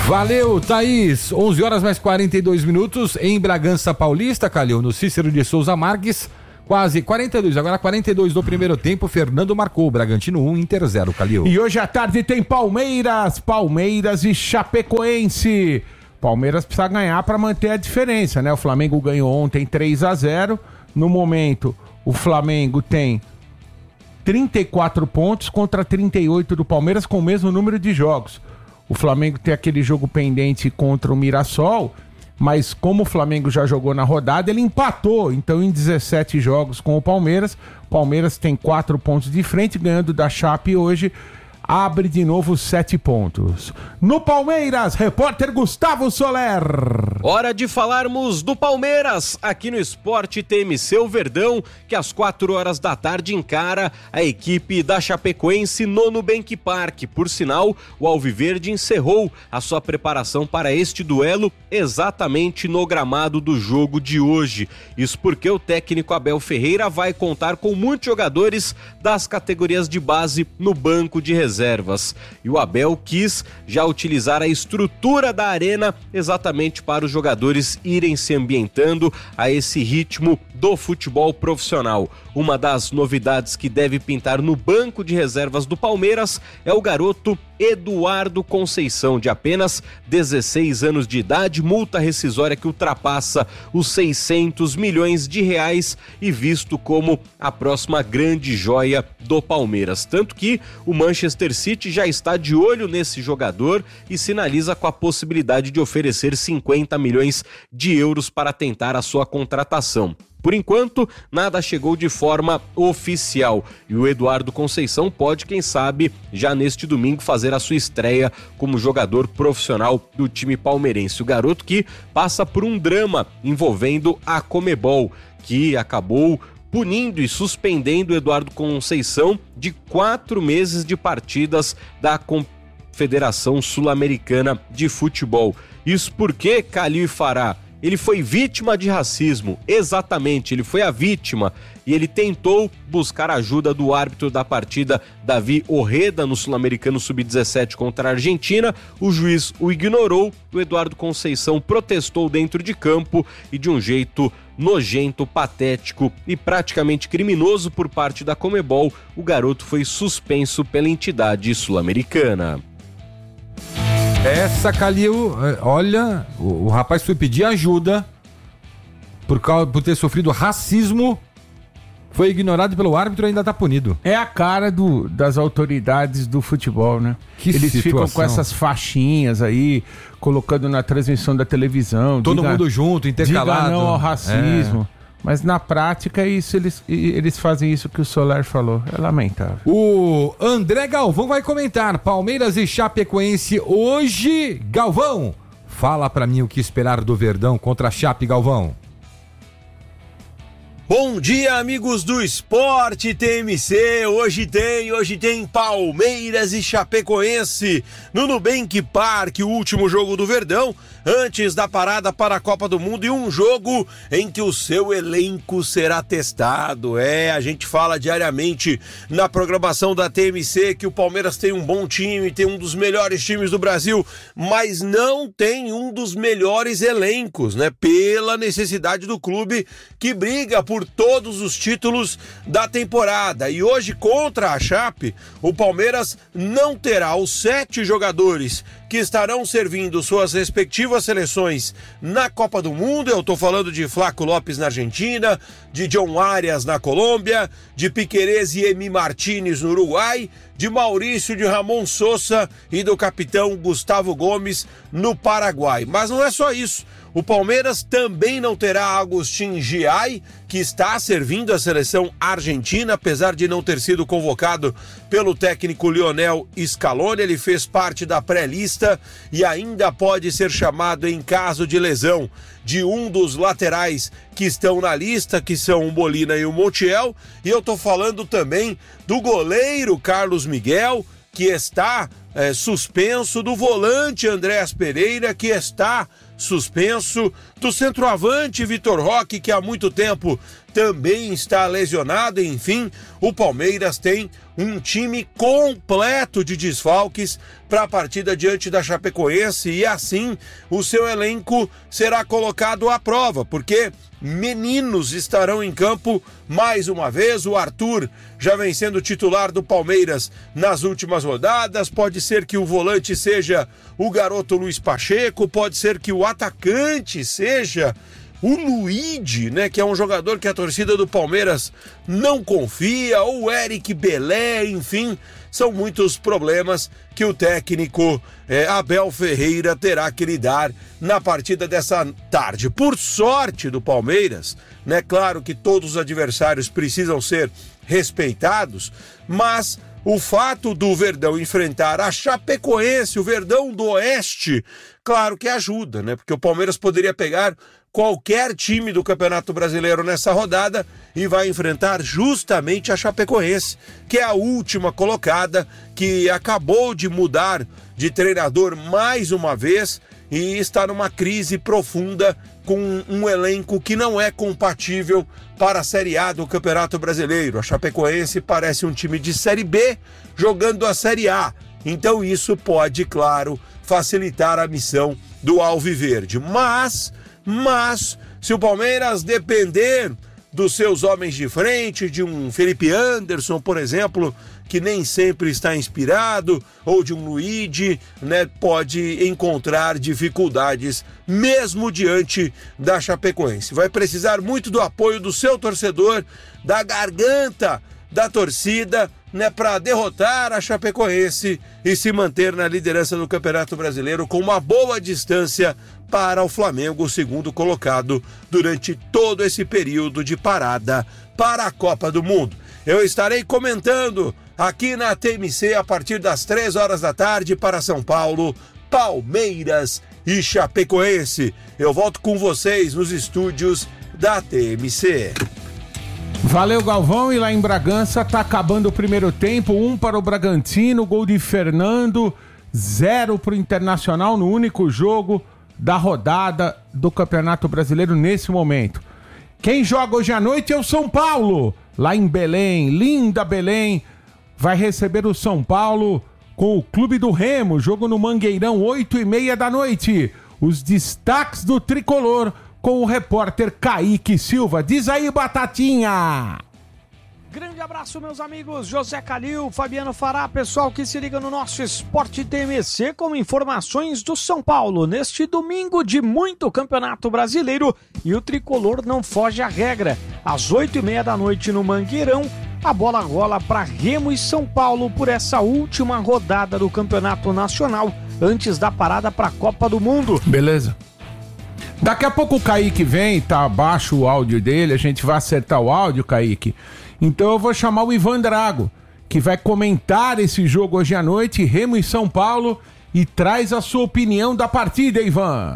Valeu, Thaís. onze horas mais quarenta e dois minutos em Bragança Paulista, Calil, no Cícero de Souza Marques. Quase quarenta e dois, agora quarenta e dois do primeiro tempo. Fernando marcou, Bragantino um, Inter zero, Calil. E hoje à tarde tem Palmeiras, Palmeiras e Chapecoense. Palmeiras precisa ganhar para manter a diferença, né? O Flamengo ganhou ontem três a zero. No momento, o Flamengo tem trinta e quatro pontos contra trinta e oito do Palmeiras, com o mesmo número de jogos. O Flamengo tem aquele jogo pendente contra o Mirassol, mas como o Flamengo já jogou na rodada, ele empatou. Então, em dezessete jogos com o Palmeiras, o Palmeiras tem quatro pontos de frente, ganhando da Chape hoje, abre de novo sete pontos. No Palmeiras, repórter Gustavo Soler. Hora de falarmos do Palmeiras, aqui no Esporte T M C, o Verdão, que às quatro horas da tarde encara a equipe da Chapecoense no Nubank Park. Por sinal, o Alviverde encerrou a sua preparação para este duelo exatamente no gramado do jogo de hoje. Isso porque o técnico Abel Ferreira vai contar com muitos jogadores das categorias de base no banco de reservas. Reservas. E o Abel quis já utilizar a estrutura da arena exatamente para os jogadores irem se ambientando a esse ritmo do futebol profissional. Uma das novidades que deve pintar no banco de reservas do Palmeiras é o garoto Eduardo Conceição, de apenas dezesseis anos de idade, multa rescisória que ultrapassa os seiscentos milhões de reais e visto como a próxima grande joia do Palmeiras. Tanto que o Manchester City já está de olho nesse jogador e sinaliza com a possibilidade de oferecer cinquenta milhões de euros para tentar a sua contratação. Por enquanto, nada chegou de forma oficial e o Eduardo Conceição pode, quem sabe, já neste domingo fazer a sua estreia como jogador profissional do time palmeirense. O garoto que passa por um drama envolvendo a Conmebol, que acabou punindo e suspendendo o Eduardo Conceição de quatro meses de partidas da Confederação Sul-Americana de Futebol. Isso porque, Calil e Fará, ele foi vítima de racismo, exatamente, ele foi a vítima e ele tentou buscar ajuda do árbitro da partida, Davi Orreda, no Sul-Americano sub dezessete contra a Argentina. O juiz o ignorou, o Eduardo Conceição protestou dentro de campo e de um jeito nojento, patético e praticamente criminoso por parte da Conmebol, o garoto foi suspenso pela entidade sul-americana. Essa, Calil, olha, o, o rapaz foi pedir ajuda por, causa, por ter sofrido racismo, foi ignorado pelo árbitro e ainda tá punido. É a cara do, das autoridades do futebol, né? Que Eles situação. Ficam com essas faixinhas aí, colocando na transmissão da televisão. Todo diga, mundo junto, intercalado. Diga não ao racismo. É. Mas na prática, isso, eles, eles fazem isso que o Soler falou. É lamentável. O André Galvão vai comentar Palmeiras e Chapecoense hoje. Galvão, fala pra mim o que esperar do Verdão contra a Chape, Galvão. Bom dia, amigos do Esporte T M C. Hoje tem, hoje tem Palmeiras e Chapecoense no Nubank Park, o último jogo do Verdão antes da parada para a Copa do Mundo e um jogo em que o seu elenco será testado. É, a gente fala diariamente na programação da T M C que o Palmeiras tem um bom time, tem um dos melhores times do Brasil, mas não tem um dos melhores elencos, né? Pela necessidade do clube que briga por todos os títulos da temporada. E hoje, contra a Chape, o Palmeiras não terá os sete jogadores que estarão servindo suas respectivas seleções na Copa do Mundo. Eu tô falando de Flaco Lopes na Argentina, de John Arias na Colômbia, de Piquerez e Emi Martínez no Uruguai, de Maurício de Ramon Sousa e do capitão Gustavo Gomes no Paraguai. Mas não é só isso. O Palmeiras também não terá Agustin Giai, que está servindo a seleção argentina, apesar de não ter sido convocado pelo técnico Lionel Scaloni. Ele fez parte da pré-lista e ainda pode ser chamado em caso de lesão de um dos laterais que estão na lista, que são o Molina e o Montiel. E eu tô falando também do goleiro Carlos Miguel, que está é, suspenso, do volante Andréas Pereira, que está suspenso, do centroavante Vitor Roque, que há muito tempo também está lesionado. Enfim, o Palmeiras tem um time completo de desfalques para a partida diante da Chapecoense e assim o seu elenco será colocado à prova, porque meninos estarão em campo mais uma vez. O Arthur já vem sendo titular do Palmeiras nas últimas rodadas. Pode ser que o volante seja o garoto Luiz Pacheco, pode ser que o atacante seja o Luigi, né, que é um jogador que a torcida do Palmeiras não confia, ou o Eric Belé, enfim, são muitos problemas que o técnico é, Abel Ferreira terá que lidar na partida dessa tarde. Por sorte do Palmeiras, né, claro que todos os adversários precisam ser respeitados, mas o fato do Verdão enfrentar a Chapecoense, o Verdão do Oeste, claro que ajuda, né? Porque o Palmeiras poderia pegar qualquer time do Campeonato Brasileiro nessa rodada e vai enfrentar justamente a Chapecoense, que é a última colocada, que acabou de mudar de treinador mais uma vez e está numa crise profunda com um elenco que não é compatível para a Série A do Campeonato Brasileiro. A Chapecoense parece um time de Série B jogando a Série A. Então isso pode, claro, facilitar a missão do Alviverde. Mas, mas, se o Palmeiras depender dos seus homens de frente, de um Felipe Anderson, por exemplo, que nem sempre está inspirado, ou de um Luigi, né, pode encontrar dificuldades mesmo diante da Chapecoense. Vai precisar muito do apoio do seu torcedor, da garganta da torcida, né, para derrotar a Chapecoense e se manter na liderança do Campeonato Brasileiro com uma boa distância para o Flamengo, o segundo colocado durante todo esse período de parada para a Copa do Mundo. Eu estarei comentando aqui na T M C a partir das três horas da tarde para São Paulo, Palmeiras e Chapecoense. Eu volto com vocês nos estúdios da T M C. Valeu, Galvão. E lá em Bragança tá acabando o primeiro tempo, um para o Bragantino, gol de Fernando, zero para o Internacional no único jogo da rodada do Campeonato Brasileiro nesse momento. Quem joga hoje à noite é o São Paulo, lá em Belém, linda Belém, vai receber o São Paulo com o Clube do Remo, jogo no Mangueirão, oito e meia da noite. Os destaques do Tricolor com o repórter Kaique Silva. Diz aí, Batatinha! Grande abraço, meus amigos. José Calil, Fabiano Fará, pessoal que se liga no nosso Esporte T M C com informações do São Paulo neste domingo de muito Campeonato Brasileiro, e o Tricolor não foge à regra. Às oito e meia da noite no Mangueirão, a bola rola para Remo e São Paulo por essa última rodada do Campeonato Nacional antes da parada para a Copa do Mundo. Beleza. Daqui a pouco o Kaique vem, tá abaixo o áudio dele, a gente vai acertar o áudio, Kaique. Então eu vou chamar o Ivan Drago, que vai comentar esse jogo hoje à noite, Remo e São Paulo, e traz a sua opinião da partida, Ivan.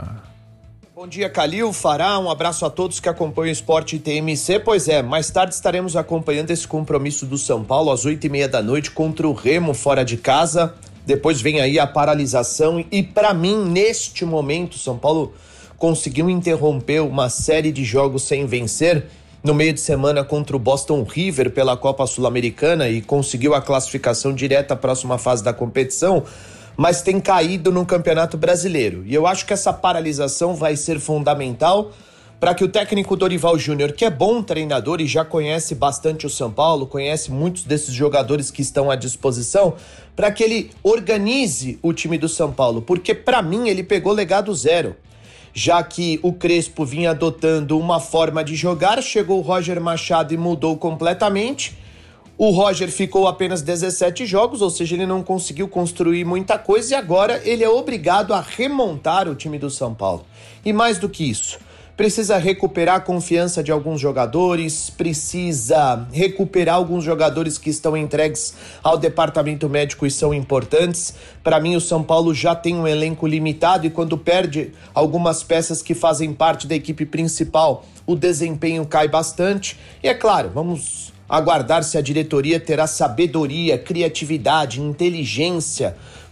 Bom dia, Calil, Fará, um abraço a todos que acompanham o Esporte T M C. Pois é, mais tarde estaremos acompanhando esse compromisso do São Paulo às oito e meia da noite contra o Remo fora de casa. Depois vem aí a paralisação e, para mim, neste momento, São Paulo conseguiu interromper uma série de jogos sem vencer no meio de semana contra o Boston River pela Copa Sul-Americana e conseguiu a classificação direta à próxima fase da competição, mas tem caído no Campeonato Brasileiro. E eu acho que essa paralisação vai ser fundamental para que o técnico Dorival Júnior, que é bom treinador e já conhece bastante o São Paulo, conhece muitos desses jogadores que estão à disposição, para que ele organize o time do São Paulo, porque para mim ele pegou legado zero. Já que o Crespo vinha adotando uma forma de jogar, chegou o Roger Machado e mudou completamente. O Roger ficou apenas dezessete jogos, ou seja, ele não conseguiu construir muita coisa e agora ele é obrigado a remontar o time do São Paulo. E mais do que isso, precisa recuperar a confiança de alguns jogadores, precisa recuperar alguns jogadores que estão entregues ao departamento médico e são importantes. Para mim, o São Paulo já tem um elenco limitado e quando perde algumas peças que fazem parte da equipe principal, o desempenho cai bastante. E é claro, vamos aguardar se a diretoria terá sabedoria, criatividade, inteligência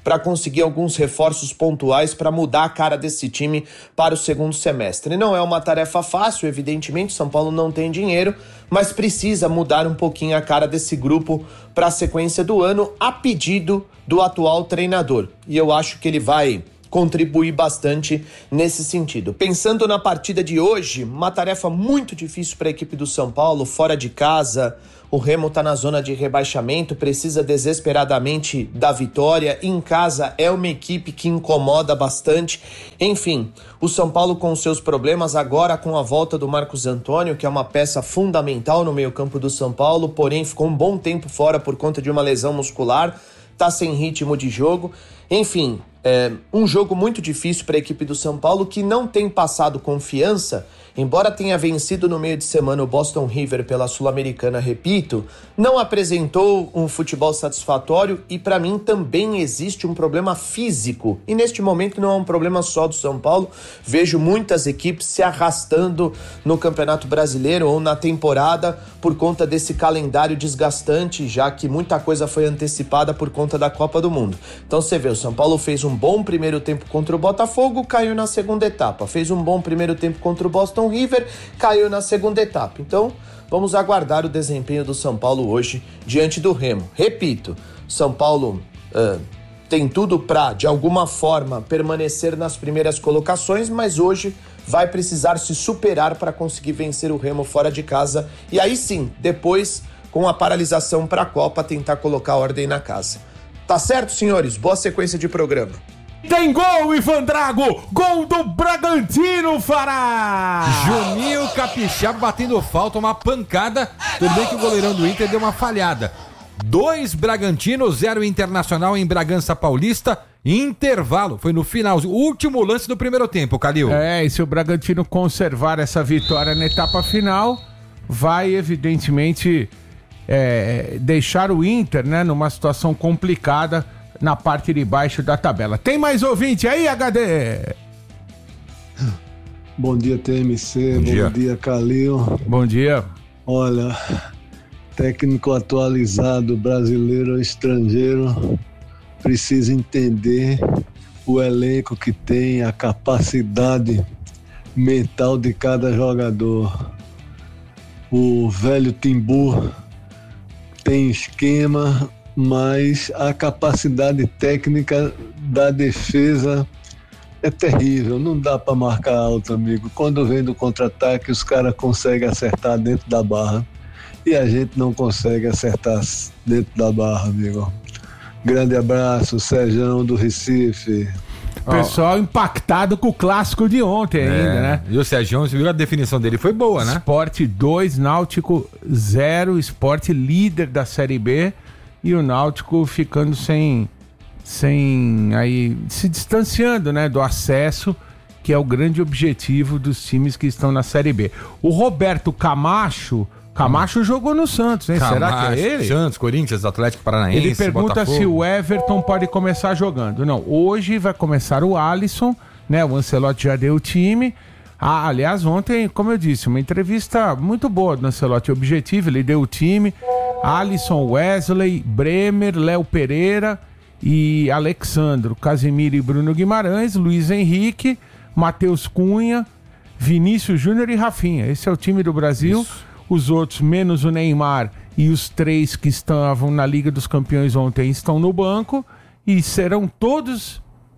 para conseguir alguns reforços pontuais para mudar a cara desse time para o segundo semestre. Não é uma tarefa fácil, evidentemente, São Paulo não tem dinheiro, mas precisa mudar um pouquinho a cara desse grupo para a sequência do ano, a pedido do atual treinador. E eu acho que ele vai contribuir bastante nesse sentido. Pensando na partida de hoje, uma tarefa muito difícil para a equipe do São Paulo, fora de casa. O Remo está na zona de rebaixamento, precisa desesperadamente da vitória. Em casa é uma equipe que incomoda bastante. Enfim, o São Paulo com seus problemas, agora com a volta do Marcos Antônio, que é uma peça fundamental no meio-campo do São Paulo, porém ficou um bom tempo fora por conta de uma lesão muscular, está sem ritmo de jogo. Enfim, é um jogo muito difícil para a equipe do São Paulo, que não tem passado confiança, embora tenha vencido no meio de semana o Boston River pela Sul-Americana, repito, não apresentou um futebol satisfatório e para mim também existe um problema físico. E neste momento não é um problema só do São Paulo, vejo muitas equipes se arrastando no Campeonato Brasileiro ou na temporada por conta desse calendário desgastante, já que muita coisa foi antecipada por conta da Copa do Mundo. Então você vê, o São Paulo fez um bom primeiro tempo contra o Botafogo, caiu na segunda etapa. Fez um bom primeiro tempo contra o Boston River, caiu na segunda etapa. Então, vamos aguardar o desempenho do São Paulo hoje diante do Remo. Repito, São Paulo uh, tem tudo para, de alguma forma, permanecer nas primeiras colocações, mas hoje vai precisar se superar para conseguir vencer o Remo fora de casa. E aí sim, depois, com a paralisação para a Copa, tentar colocar ordem na casa. Tá certo, senhores? Boa sequência de programa. Tem gol, Ivan Drago! Gol do Bragantino, Fará! Juninho Capixaba batendo falta, uma pancada. Tudo bem que o goleirão do Inter deu uma falhada. Dois Bragantino, zero Internacional em Bragança Paulista. Intervalo, foi no final, o último lance do primeiro tempo, Calil. É, e se o Bragantino conservar essa vitória na etapa final, vai evidentemente é, deixar o Inter, né, numa situação complicada na parte de baixo da tabela. Tem mais ouvinte aí, H D? Bom dia, T M C. Bom dia, Bom dia, Calil. Bom dia. Olha, técnico atualizado, brasileiro ou estrangeiro, precisa entender o elenco que tem, a capacidade mental de cada jogador. O velho Timbu tem esquema, mas a capacidade técnica da defesa é terrível, não dá para marcar alto, amigo. Quando vem do contra-ataque, os caras conseguem acertar dentro da barra e a gente não consegue acertar dentro da barra, amigo. Grande abraço, Sérgio do Recife. Pessoal impactado com o clássico de ontem é, ainda, né? E o Sérgio, você viu a definição dele? Foi boa, né? Sport dois, Náutico zero, Sport líder da Série B. E o Náutico ficando sem, sem aí, se distanciando, né, do acesso, que é o grande objetivo dos times que estão na Série B. O Roberto Camacho, Camacho hum. jogou no Santos, hein? Camacho, será que é ele? Santos, Corinthians, Atlético Paranaense, Ele pergunta Botafogo. se o Everton pode começar jogando. Não, hoje vai começar o Alisson, né? O Ancelotti já deu o time. Ah, aliás, ontem, como eu disse, uma entrevista muito boa do Ancelotti, objetivo, ele deu o time. Alisson, Wesley, Bremer, Léo Pereira e Alexandro, Casemiro e Bruno Guimarães, Luiz Henrique, Matheus Cunha, Vinícius Júnior e Rafinha. Esse é o time do Brasil. Isso. Os outros, menos o Neymar e os três que estavam na Liga dos Campeões ontem, estão no banco e serão todos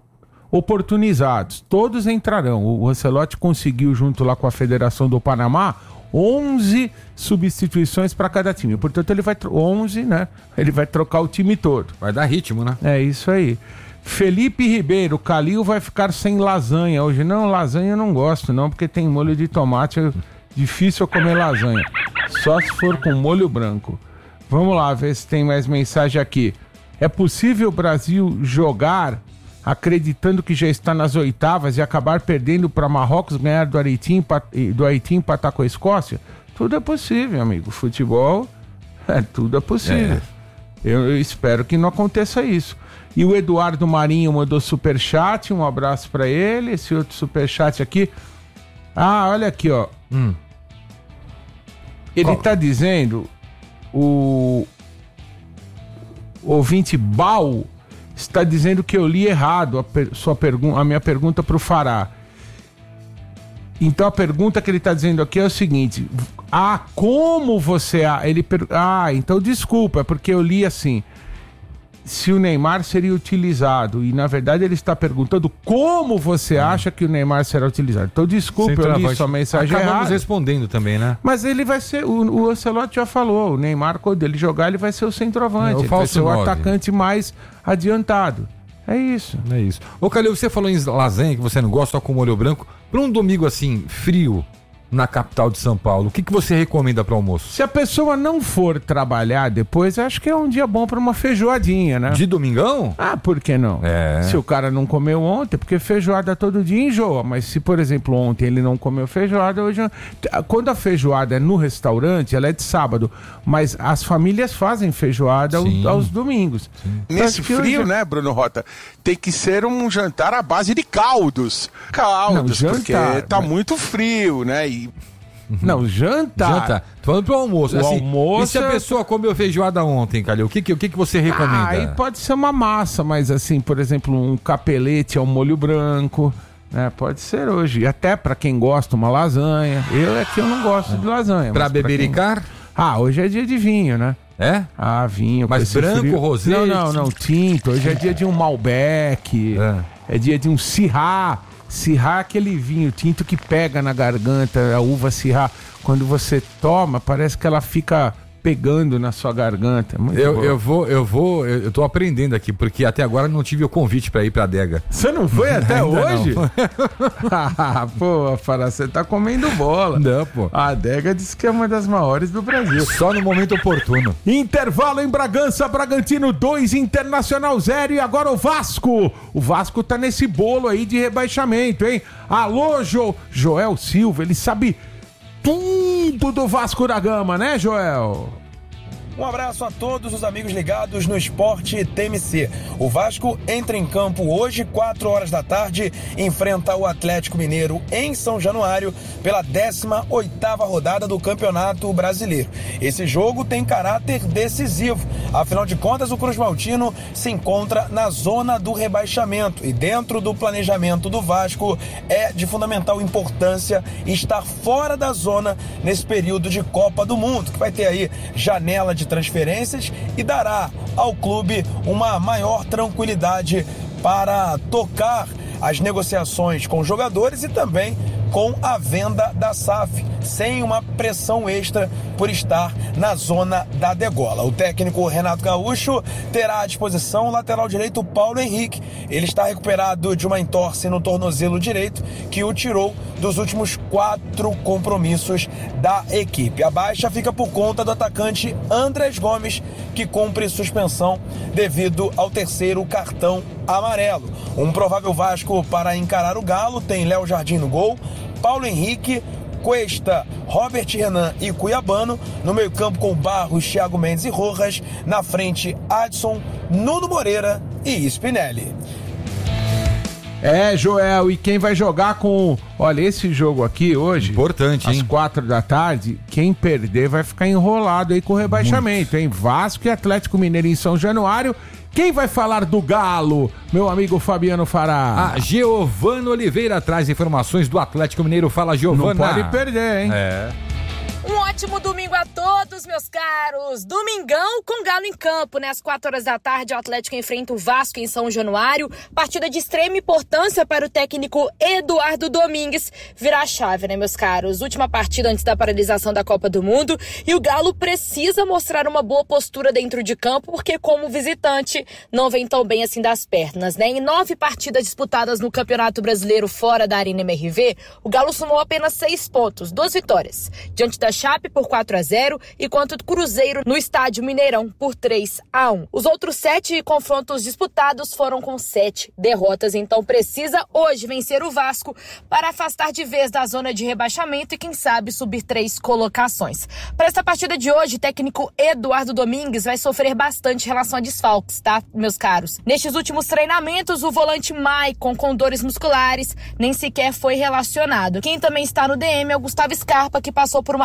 oportunizados. Todos entrarão. O Ancelotti conseguiu, junto lá com a Federação do Panamá, onze substituições para cada time. Portanto, ele vai... Tro- onze, né? Ele vai trocar o time todo. Vai dar ritmo, né? É isso aí. Felipe Ribeiro, Calil vai ficar sem lasanha hoje. Não, lasanha eu não gosto, não, porque tem molho de tomate. É difícil eu comer lasanha. Só se for com molho branco. Vamos lá, ver se tem mais mensagem aqui. É possível o Brasil jogar acreditando que já está nas oitavas e acabar perdendo para Marrocos, ganhar do Haiti, do Haiti empatar com a Escócia? Tudo é possível, amigo. Futebol, é, tudo é possível. É. Eu, eu espero que não aconteça isso. E o Eduardo Marinho mandou superchat, um abraço para ele. Esse outro superchat aqui. Ah, olha aqui, ó. Hum. Ele oh. tá dizendo, o, o ouvinte Bal, está dizendo que eu li errado a, per, sua pergu- a minha pergunta para o Fará. Então a pergunta que ele está dizendo aqui é o seguinte: ah, como você... Ele per... Ah, então desculpa, é porque eu li assim, se o Neymar seria utilizado, e na verdade ele está perguntando como você acha que o Neymar será utilizado. Então desculpa, eu li sua mensagem errada. Acabamos respondendo também, né? Mas ele vai ser, o, o Ancelotti já falou, o Neymar, quando ele jogar, ele vai ser o centroavante, É, o ele vai ser o nove. atacante mais adiantado. É isso. É isso. Ô, Calil, você falou em lasanha, que você não gosta, só com molho branco. Para um domingo assim, frio, na capital de São Paulo, o que, que você recomenda para almoço? Se a pessoa não for trabalhar depois, acho que é um dia bom para uma feijoadinha, né? De domingão? Ah, por que não? É. Se o cara não comeu ontem, porque feijoada todo dia enjoa. Mas se, por exemplo, ontem ele não comeu feijoada, hoje... Quando a feijoada é no restaurante, ela é de sábado. Mas as famílias fazem feijoada Sim. aos domingos. Nesse Acho que frio, hoje- né, Bruno Rota? Tem que ser um jantar à base de caldos. Caldos, Não, porque jantar, tá mas- muito frio, né? E Não, jantar. Jantar. Tô falando pro almoço. O assim, almoço E se a é- pessoa comeu feijoada ontem, Calil, o que, que, o que, que você recomenda? Ah, aí pode ser uma massa, mas assim, por exemplo, um capelete ao molho branco, né? Pode ser hoje. Até pra quem gosta, uma lasanha. Eu é que eu não gosto de lasanha. Pra mas bebericar? quem- Ah, hoje é dia de vinho, né? É? Ah, vinho. Mas com esse branco, frio. rosé? Não, não, não, tinto. Hoje é dia de um Malbec, é, dia de um Syrah. Syrah é aquele vinho tinto que pega na garganta, a uva Syrah. Quando você toma, parece que ela fica pegando na sua garganta. Muito Eu, bom. eu vou, eu vou, eu eu tô aprendendo aqui, porque até agora não tive o convite pra ir pra adega. Você não foi até Ainda hoje? não. Ah, pô, Fará, você tá comendo bola. Não, pô. A adega diz que é uma das maiores do Brasil. Só no momento oportuno. Intervalo em Bragança, Bragantino dois, Internacional zero e agora o Vasco. O Vasco tá nesse bolo aí de rebaixamento, hein? Alô, jo... Joel Silva, ele sabe tudo do Vasco da Gama, né, Joel? Um abraço a todos os amigos ligados no Esporte T M C. O Vasco entra em campo hoje, quatro horas da tarde, enfrenta o Atlético Mineiro em São Januário pela décima oitava rodada do Campeonato Brasileiro. Esse jogo tem caráter decisivo. Afinal de contas, o Cruz Maltino se encontra na zona do rebaixamento e dentro do planejamento do Vasco é de fundamental importância estar fora da zona nesse período de Copa do Mundo, que vai ter aí janela de de transferências e dará ao clube uma maior tranquilidade para tocar as negociações com os jogadores e também com a venda da S A F, sem uma pressão extra por estar na zona da degola. O técnico Renato Gaúcho terá à disposição o lateral direito Paulo Henrique. Ele está recuperado de uma entorse no tornozelo direito que o tirou dos últimos quatro compromissos da equipe. A baixa fica por conta do atacante Andrés Gomes, que cumpre suspensão devido ao terceiro cartão amarelo. Um provável Vasco para encarar o Galo tem Léo Jardim no gol, Paulo Henrique, Cuesta, Robert Renan e Cuiabano. No meio campo com Barros, Thiago Mendes e Rojas. Na frente, Adson, Nuno Moreira e Spinelli. É, Joel, e quem vai jogar com... Olha, esse jogo aqui hoje... Importante, às hein? quatro da tarde, quem perder vai ficar enrolado aí com o rebaixamento, hein? Vasco e Atlético Mineiro em São Januário. Quem vai falar do Galo? Meu amigo Fabiano Fará. A Giovana Oliveira traz informações do Atlético Mineiro. Fala, Giovana. Não pode perder, hein? É. Um ótimo domingo a todos, meus caros. Domingão com Galo em campo, né? Às quatro horas da tarde, o Atlético enfrenta o Vasco em São Januário. Partida de extrema importância para o técnico Eduardo Domingues virar a chave, né, meus caros? Última partida antes da paralisação da Copa do Mundo e o Galo precisa mostrar uma boa postura dentro de campo, porque como visitante não vem tão bem assim das pernas, né? Em nove partidas disputadas no Campeonato Brasileiro fora da Arena M R V, o Galo somou apenas seis pontos, duas vitórias, diante da Chape por quatro a zero e contra o Cruzeiro no estádio Mineirão por três a um. Os outros sete confrontos disputados foram com sete derrotas, então precisa hoje vencer o Vasco para afastar de vez da zona de rebaixamento e quem sabe subir três colocações. Para esta partida de hoje, o técnico Eduardo Domingues vai sofrer bastante em relação a desfalques, tá, meus caros? Nestes últimos treinamentos, o volante Maicon, com dores musculares, nem sequer foi relacionado. Quem também está no D M é o Gustavo Scarpa, que passou por uma artrose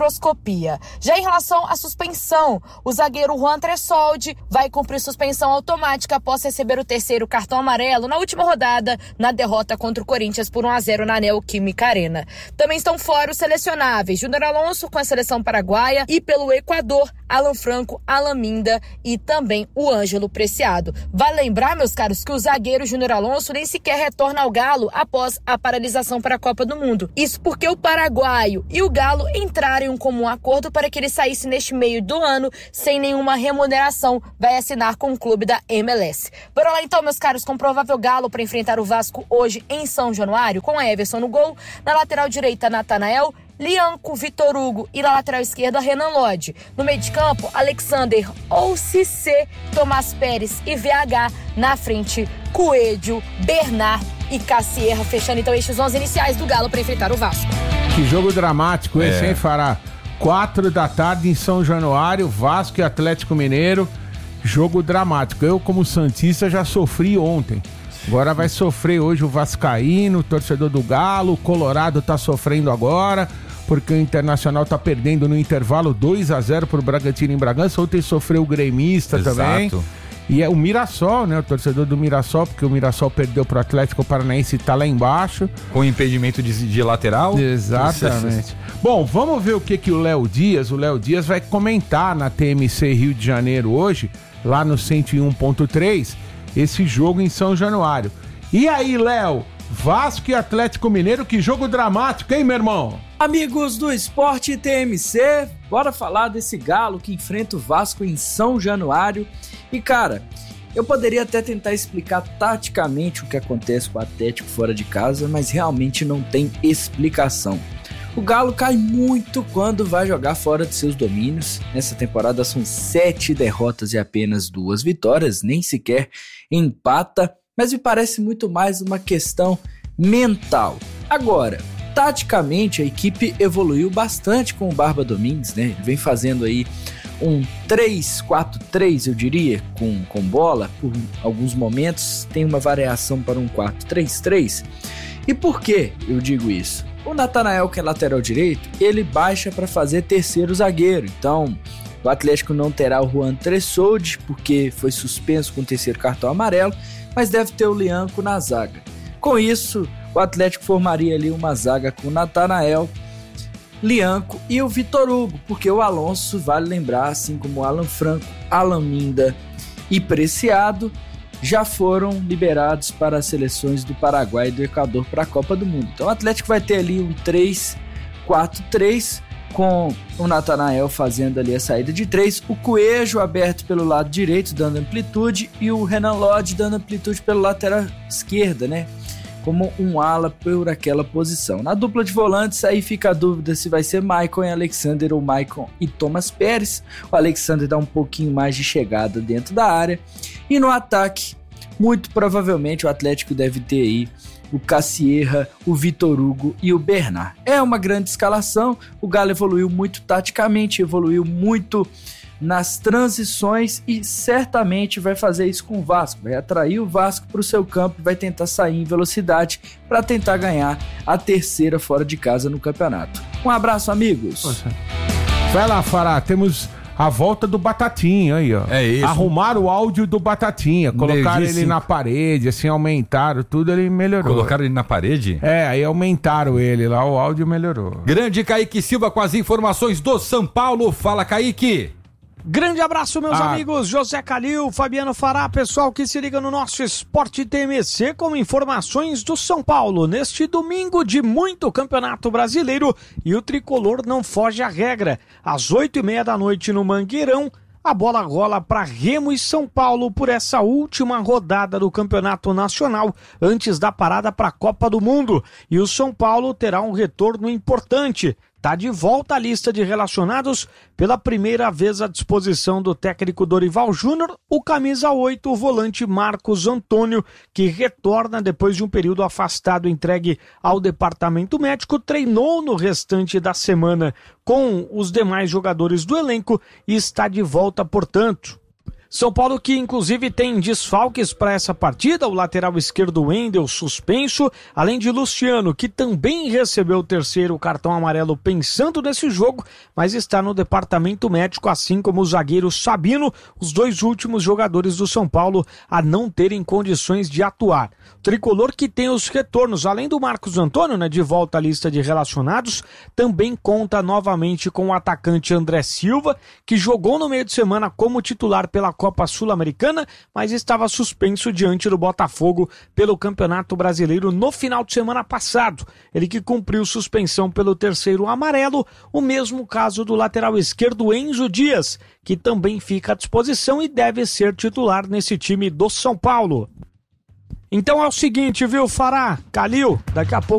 artroscopia. Já em relação à suspensão, o zagueiro Juan Tressoldi vai cumprir suspensão automática após receber o terceiro cartão amarelo na última rodada, na derrota contra o Corinthians por um a zero na Neoquímica Arena. Também estão fora os selecionáveis Júnior Alonso com a seleção paraguaia e pelo Equador, Alan Franco, Alan Minda e também o Ângelo Preciado. Vale lembrar, meus caros, que o zagueiro Júnior Alonso nem sequer retorna ao Galo após a paralisação para a Copa do Mundo. Isso porque o paraguaio e o Galo entraram em um comum acordo para que ele saísse neste meio do ano sem nenhuma remuneração. Vai assinar com o clube da M L S. Bora lá então, meus caros, com o provável Galo para enfrentar o Vasco hoje em São Januário, com Everson no gol, na lateral direita Natanael, Lianco, Vitor Hugo e na lateral esquerda Renan Lodge. No meio de campo, Alexander ou Cissé, Tomás Pérez e V H. Na frente, Coelho, Bernard e Cassierra, fechando então estes onze iniciais do Galo para enfrentar o Vasco. Que jogo dramático esse, É. hein, Fará? Quatro da tarde em São Januário, Vasco e Atlético Mineiro. Jogo dramático. Eu, como santista, já sofri ontem. Agora vai sofrer hoje o vascaíno, o torcedor do Galo, o Colorado tá sofrendo agora, porque o Internacional tá perdendo no intervalo dois a zero pro Bragantino em Bragança. Ontem sofreu o gremista Exato. também. E é o Mirassol, né? O torcedor do Mirassol, porque o Mirassol perdeu pro Atlético Paranaense e tá lá embaixo. Com impedimento de, de lateral. Exatamente. Bom, vamos ver o que, que o Léo Dias, o Léo Dias vai comentar na T M C Rio de Janeiro hoje, lá no cento e um ponto três, esse jogo em São Januário. E aí, Léo, Vasco e Atlético Mineiro, que jogo dramático, hein, meu irmão? Amigos do Esporte T M C, bora falar desse Galo que enfrenta o Vasco em São Januário. E cara, eu poderia até tentar explicar taticamente o que acontece com o Atlético fora de casa, mas realmente não tem explicação. O Galo cai muito quando vai jogar fora de seus domínios. Nessa temporada são sete derrotas e apenas duas vitórias, nem sequer empata, mas me parece muito mais uma questão mental. Agora, taticamente a equipe evoluiu bastante com o Barba Domingues, né? Ele vem fazendo aí um três quatro três, eu diria, com, com bola, por alguns momentos tem uma variação para um quatro três três. E por que eu digo isso? O Natanael, que é lateral direito, ele baixa para fazer terceiro zagueiro, então o Atlético não terá o Juan Tressoldi, porque foi suspenso com o terceiro cartão amarelo, mas deve ter o Lianco na zaga. Com isso, o Atlético formaria ali uma zaga com o Natanael, Lianco e o Vitor Hugo, porque o Alonso, vale lembrar, assim como o Alan Franco, Alan Minda e Preciado, já foram liberados para as seleções do Paraguai e do Equador para a Copa do Mundo. Então o Atlético vai ter ali um três quatro três, com o Natanael fazendo ali a saída de três, o Coelho aberto pelo lado direito, dando amplitude, e o Renan Lodge dando amplitude pelo lateral esquerda, né? Como um ala por aquela posição. Na dupla de volantes, aí fica a dúvida se vai ser Maicon e Alexander ou Maicon e Thomas Pérez. O Alexander dá um pouquinho mais de chegada dentro da área. E no ataque, muito provavelmente o Atlético deve ter aí o Cassierra, o Vitor Hugo e o Bernard. É uma grande escalação, o Galo evoluiu muito taticamente, evoluiu muito nas transições e certamente vai fazer isso com o Vasco, vai atrair o Vasco para o seu campo e vai tentar sair em velocidade para tentar ganhar a terceira fora de casa no campeonato. Um abraço, amigos! Poxa. Vai lá, Fará, temos a volta do Batatinha aí, ó. É isso. Arrumaram o áudio do Batatinha, colocaram ele na parede, assim, aumentaram tudo, ele melhorou. Colocaram ele na parede? É, aí aumentaram ele lá, o áudio melhorou. Grande Kaique Silva com as informações do São Paulo. Fala, Kaique! Grande abraço, meus Ah. amigos, José Calil, Fabiano Fará, pessoal que se liga no nosso Esporte T M C com informações do São Paulo. Neste domingo de muito Campeonato Brasileiro e o Tricolor não foge à regra. Às oito e meia da noite no Mangueirão, a bola rola para Remo e São Paulo por essa última rodada do Campeonato Nacional antes da parada para a Copa do Mundo. E o São Paulo terá um retorno importante. Está de volta à lista de relacionados pela primeira vez à disposição do técnico Dorival Júnior, o camisa oito, o volante Marcos Antônio, que retorna depois de um período afastado entregue ao departamento médico, treinou no restante da semana com os demais jogadores do elenco e está de volta, portanto. São Paulo que inclusive tem desfalques para essa partida, o lateral esquerdo Wendel suspenso, além de Luciano, que também recebeu o terceiro cartão amarelo pensando nesse jogo, mas está no departamento médico, assim como o zagueiro Sabino, os dois últimos jogadores do São Paulo a não terem condições de atuar. O tricolor que tem os retornos, além do Marcos Antônio, né, de volta à lista de relacionados, também conta novamente com o atacante André Silva, que jogou no meio de semana como titular pela Copa Sul-Americana, mas estava suspenso diante do Botafogo pelo Campeonato Brasileiro no final de semana passado. Ele que cumpriu suspensão pelo terceiro amarelo, o mesmo caso do lateral esquerdo Enzo Dias, que também fica à disposição e deve ser titular nesse time do São Paulo. Então é o seguinte, viu, Fará, Calil, daqui a pouco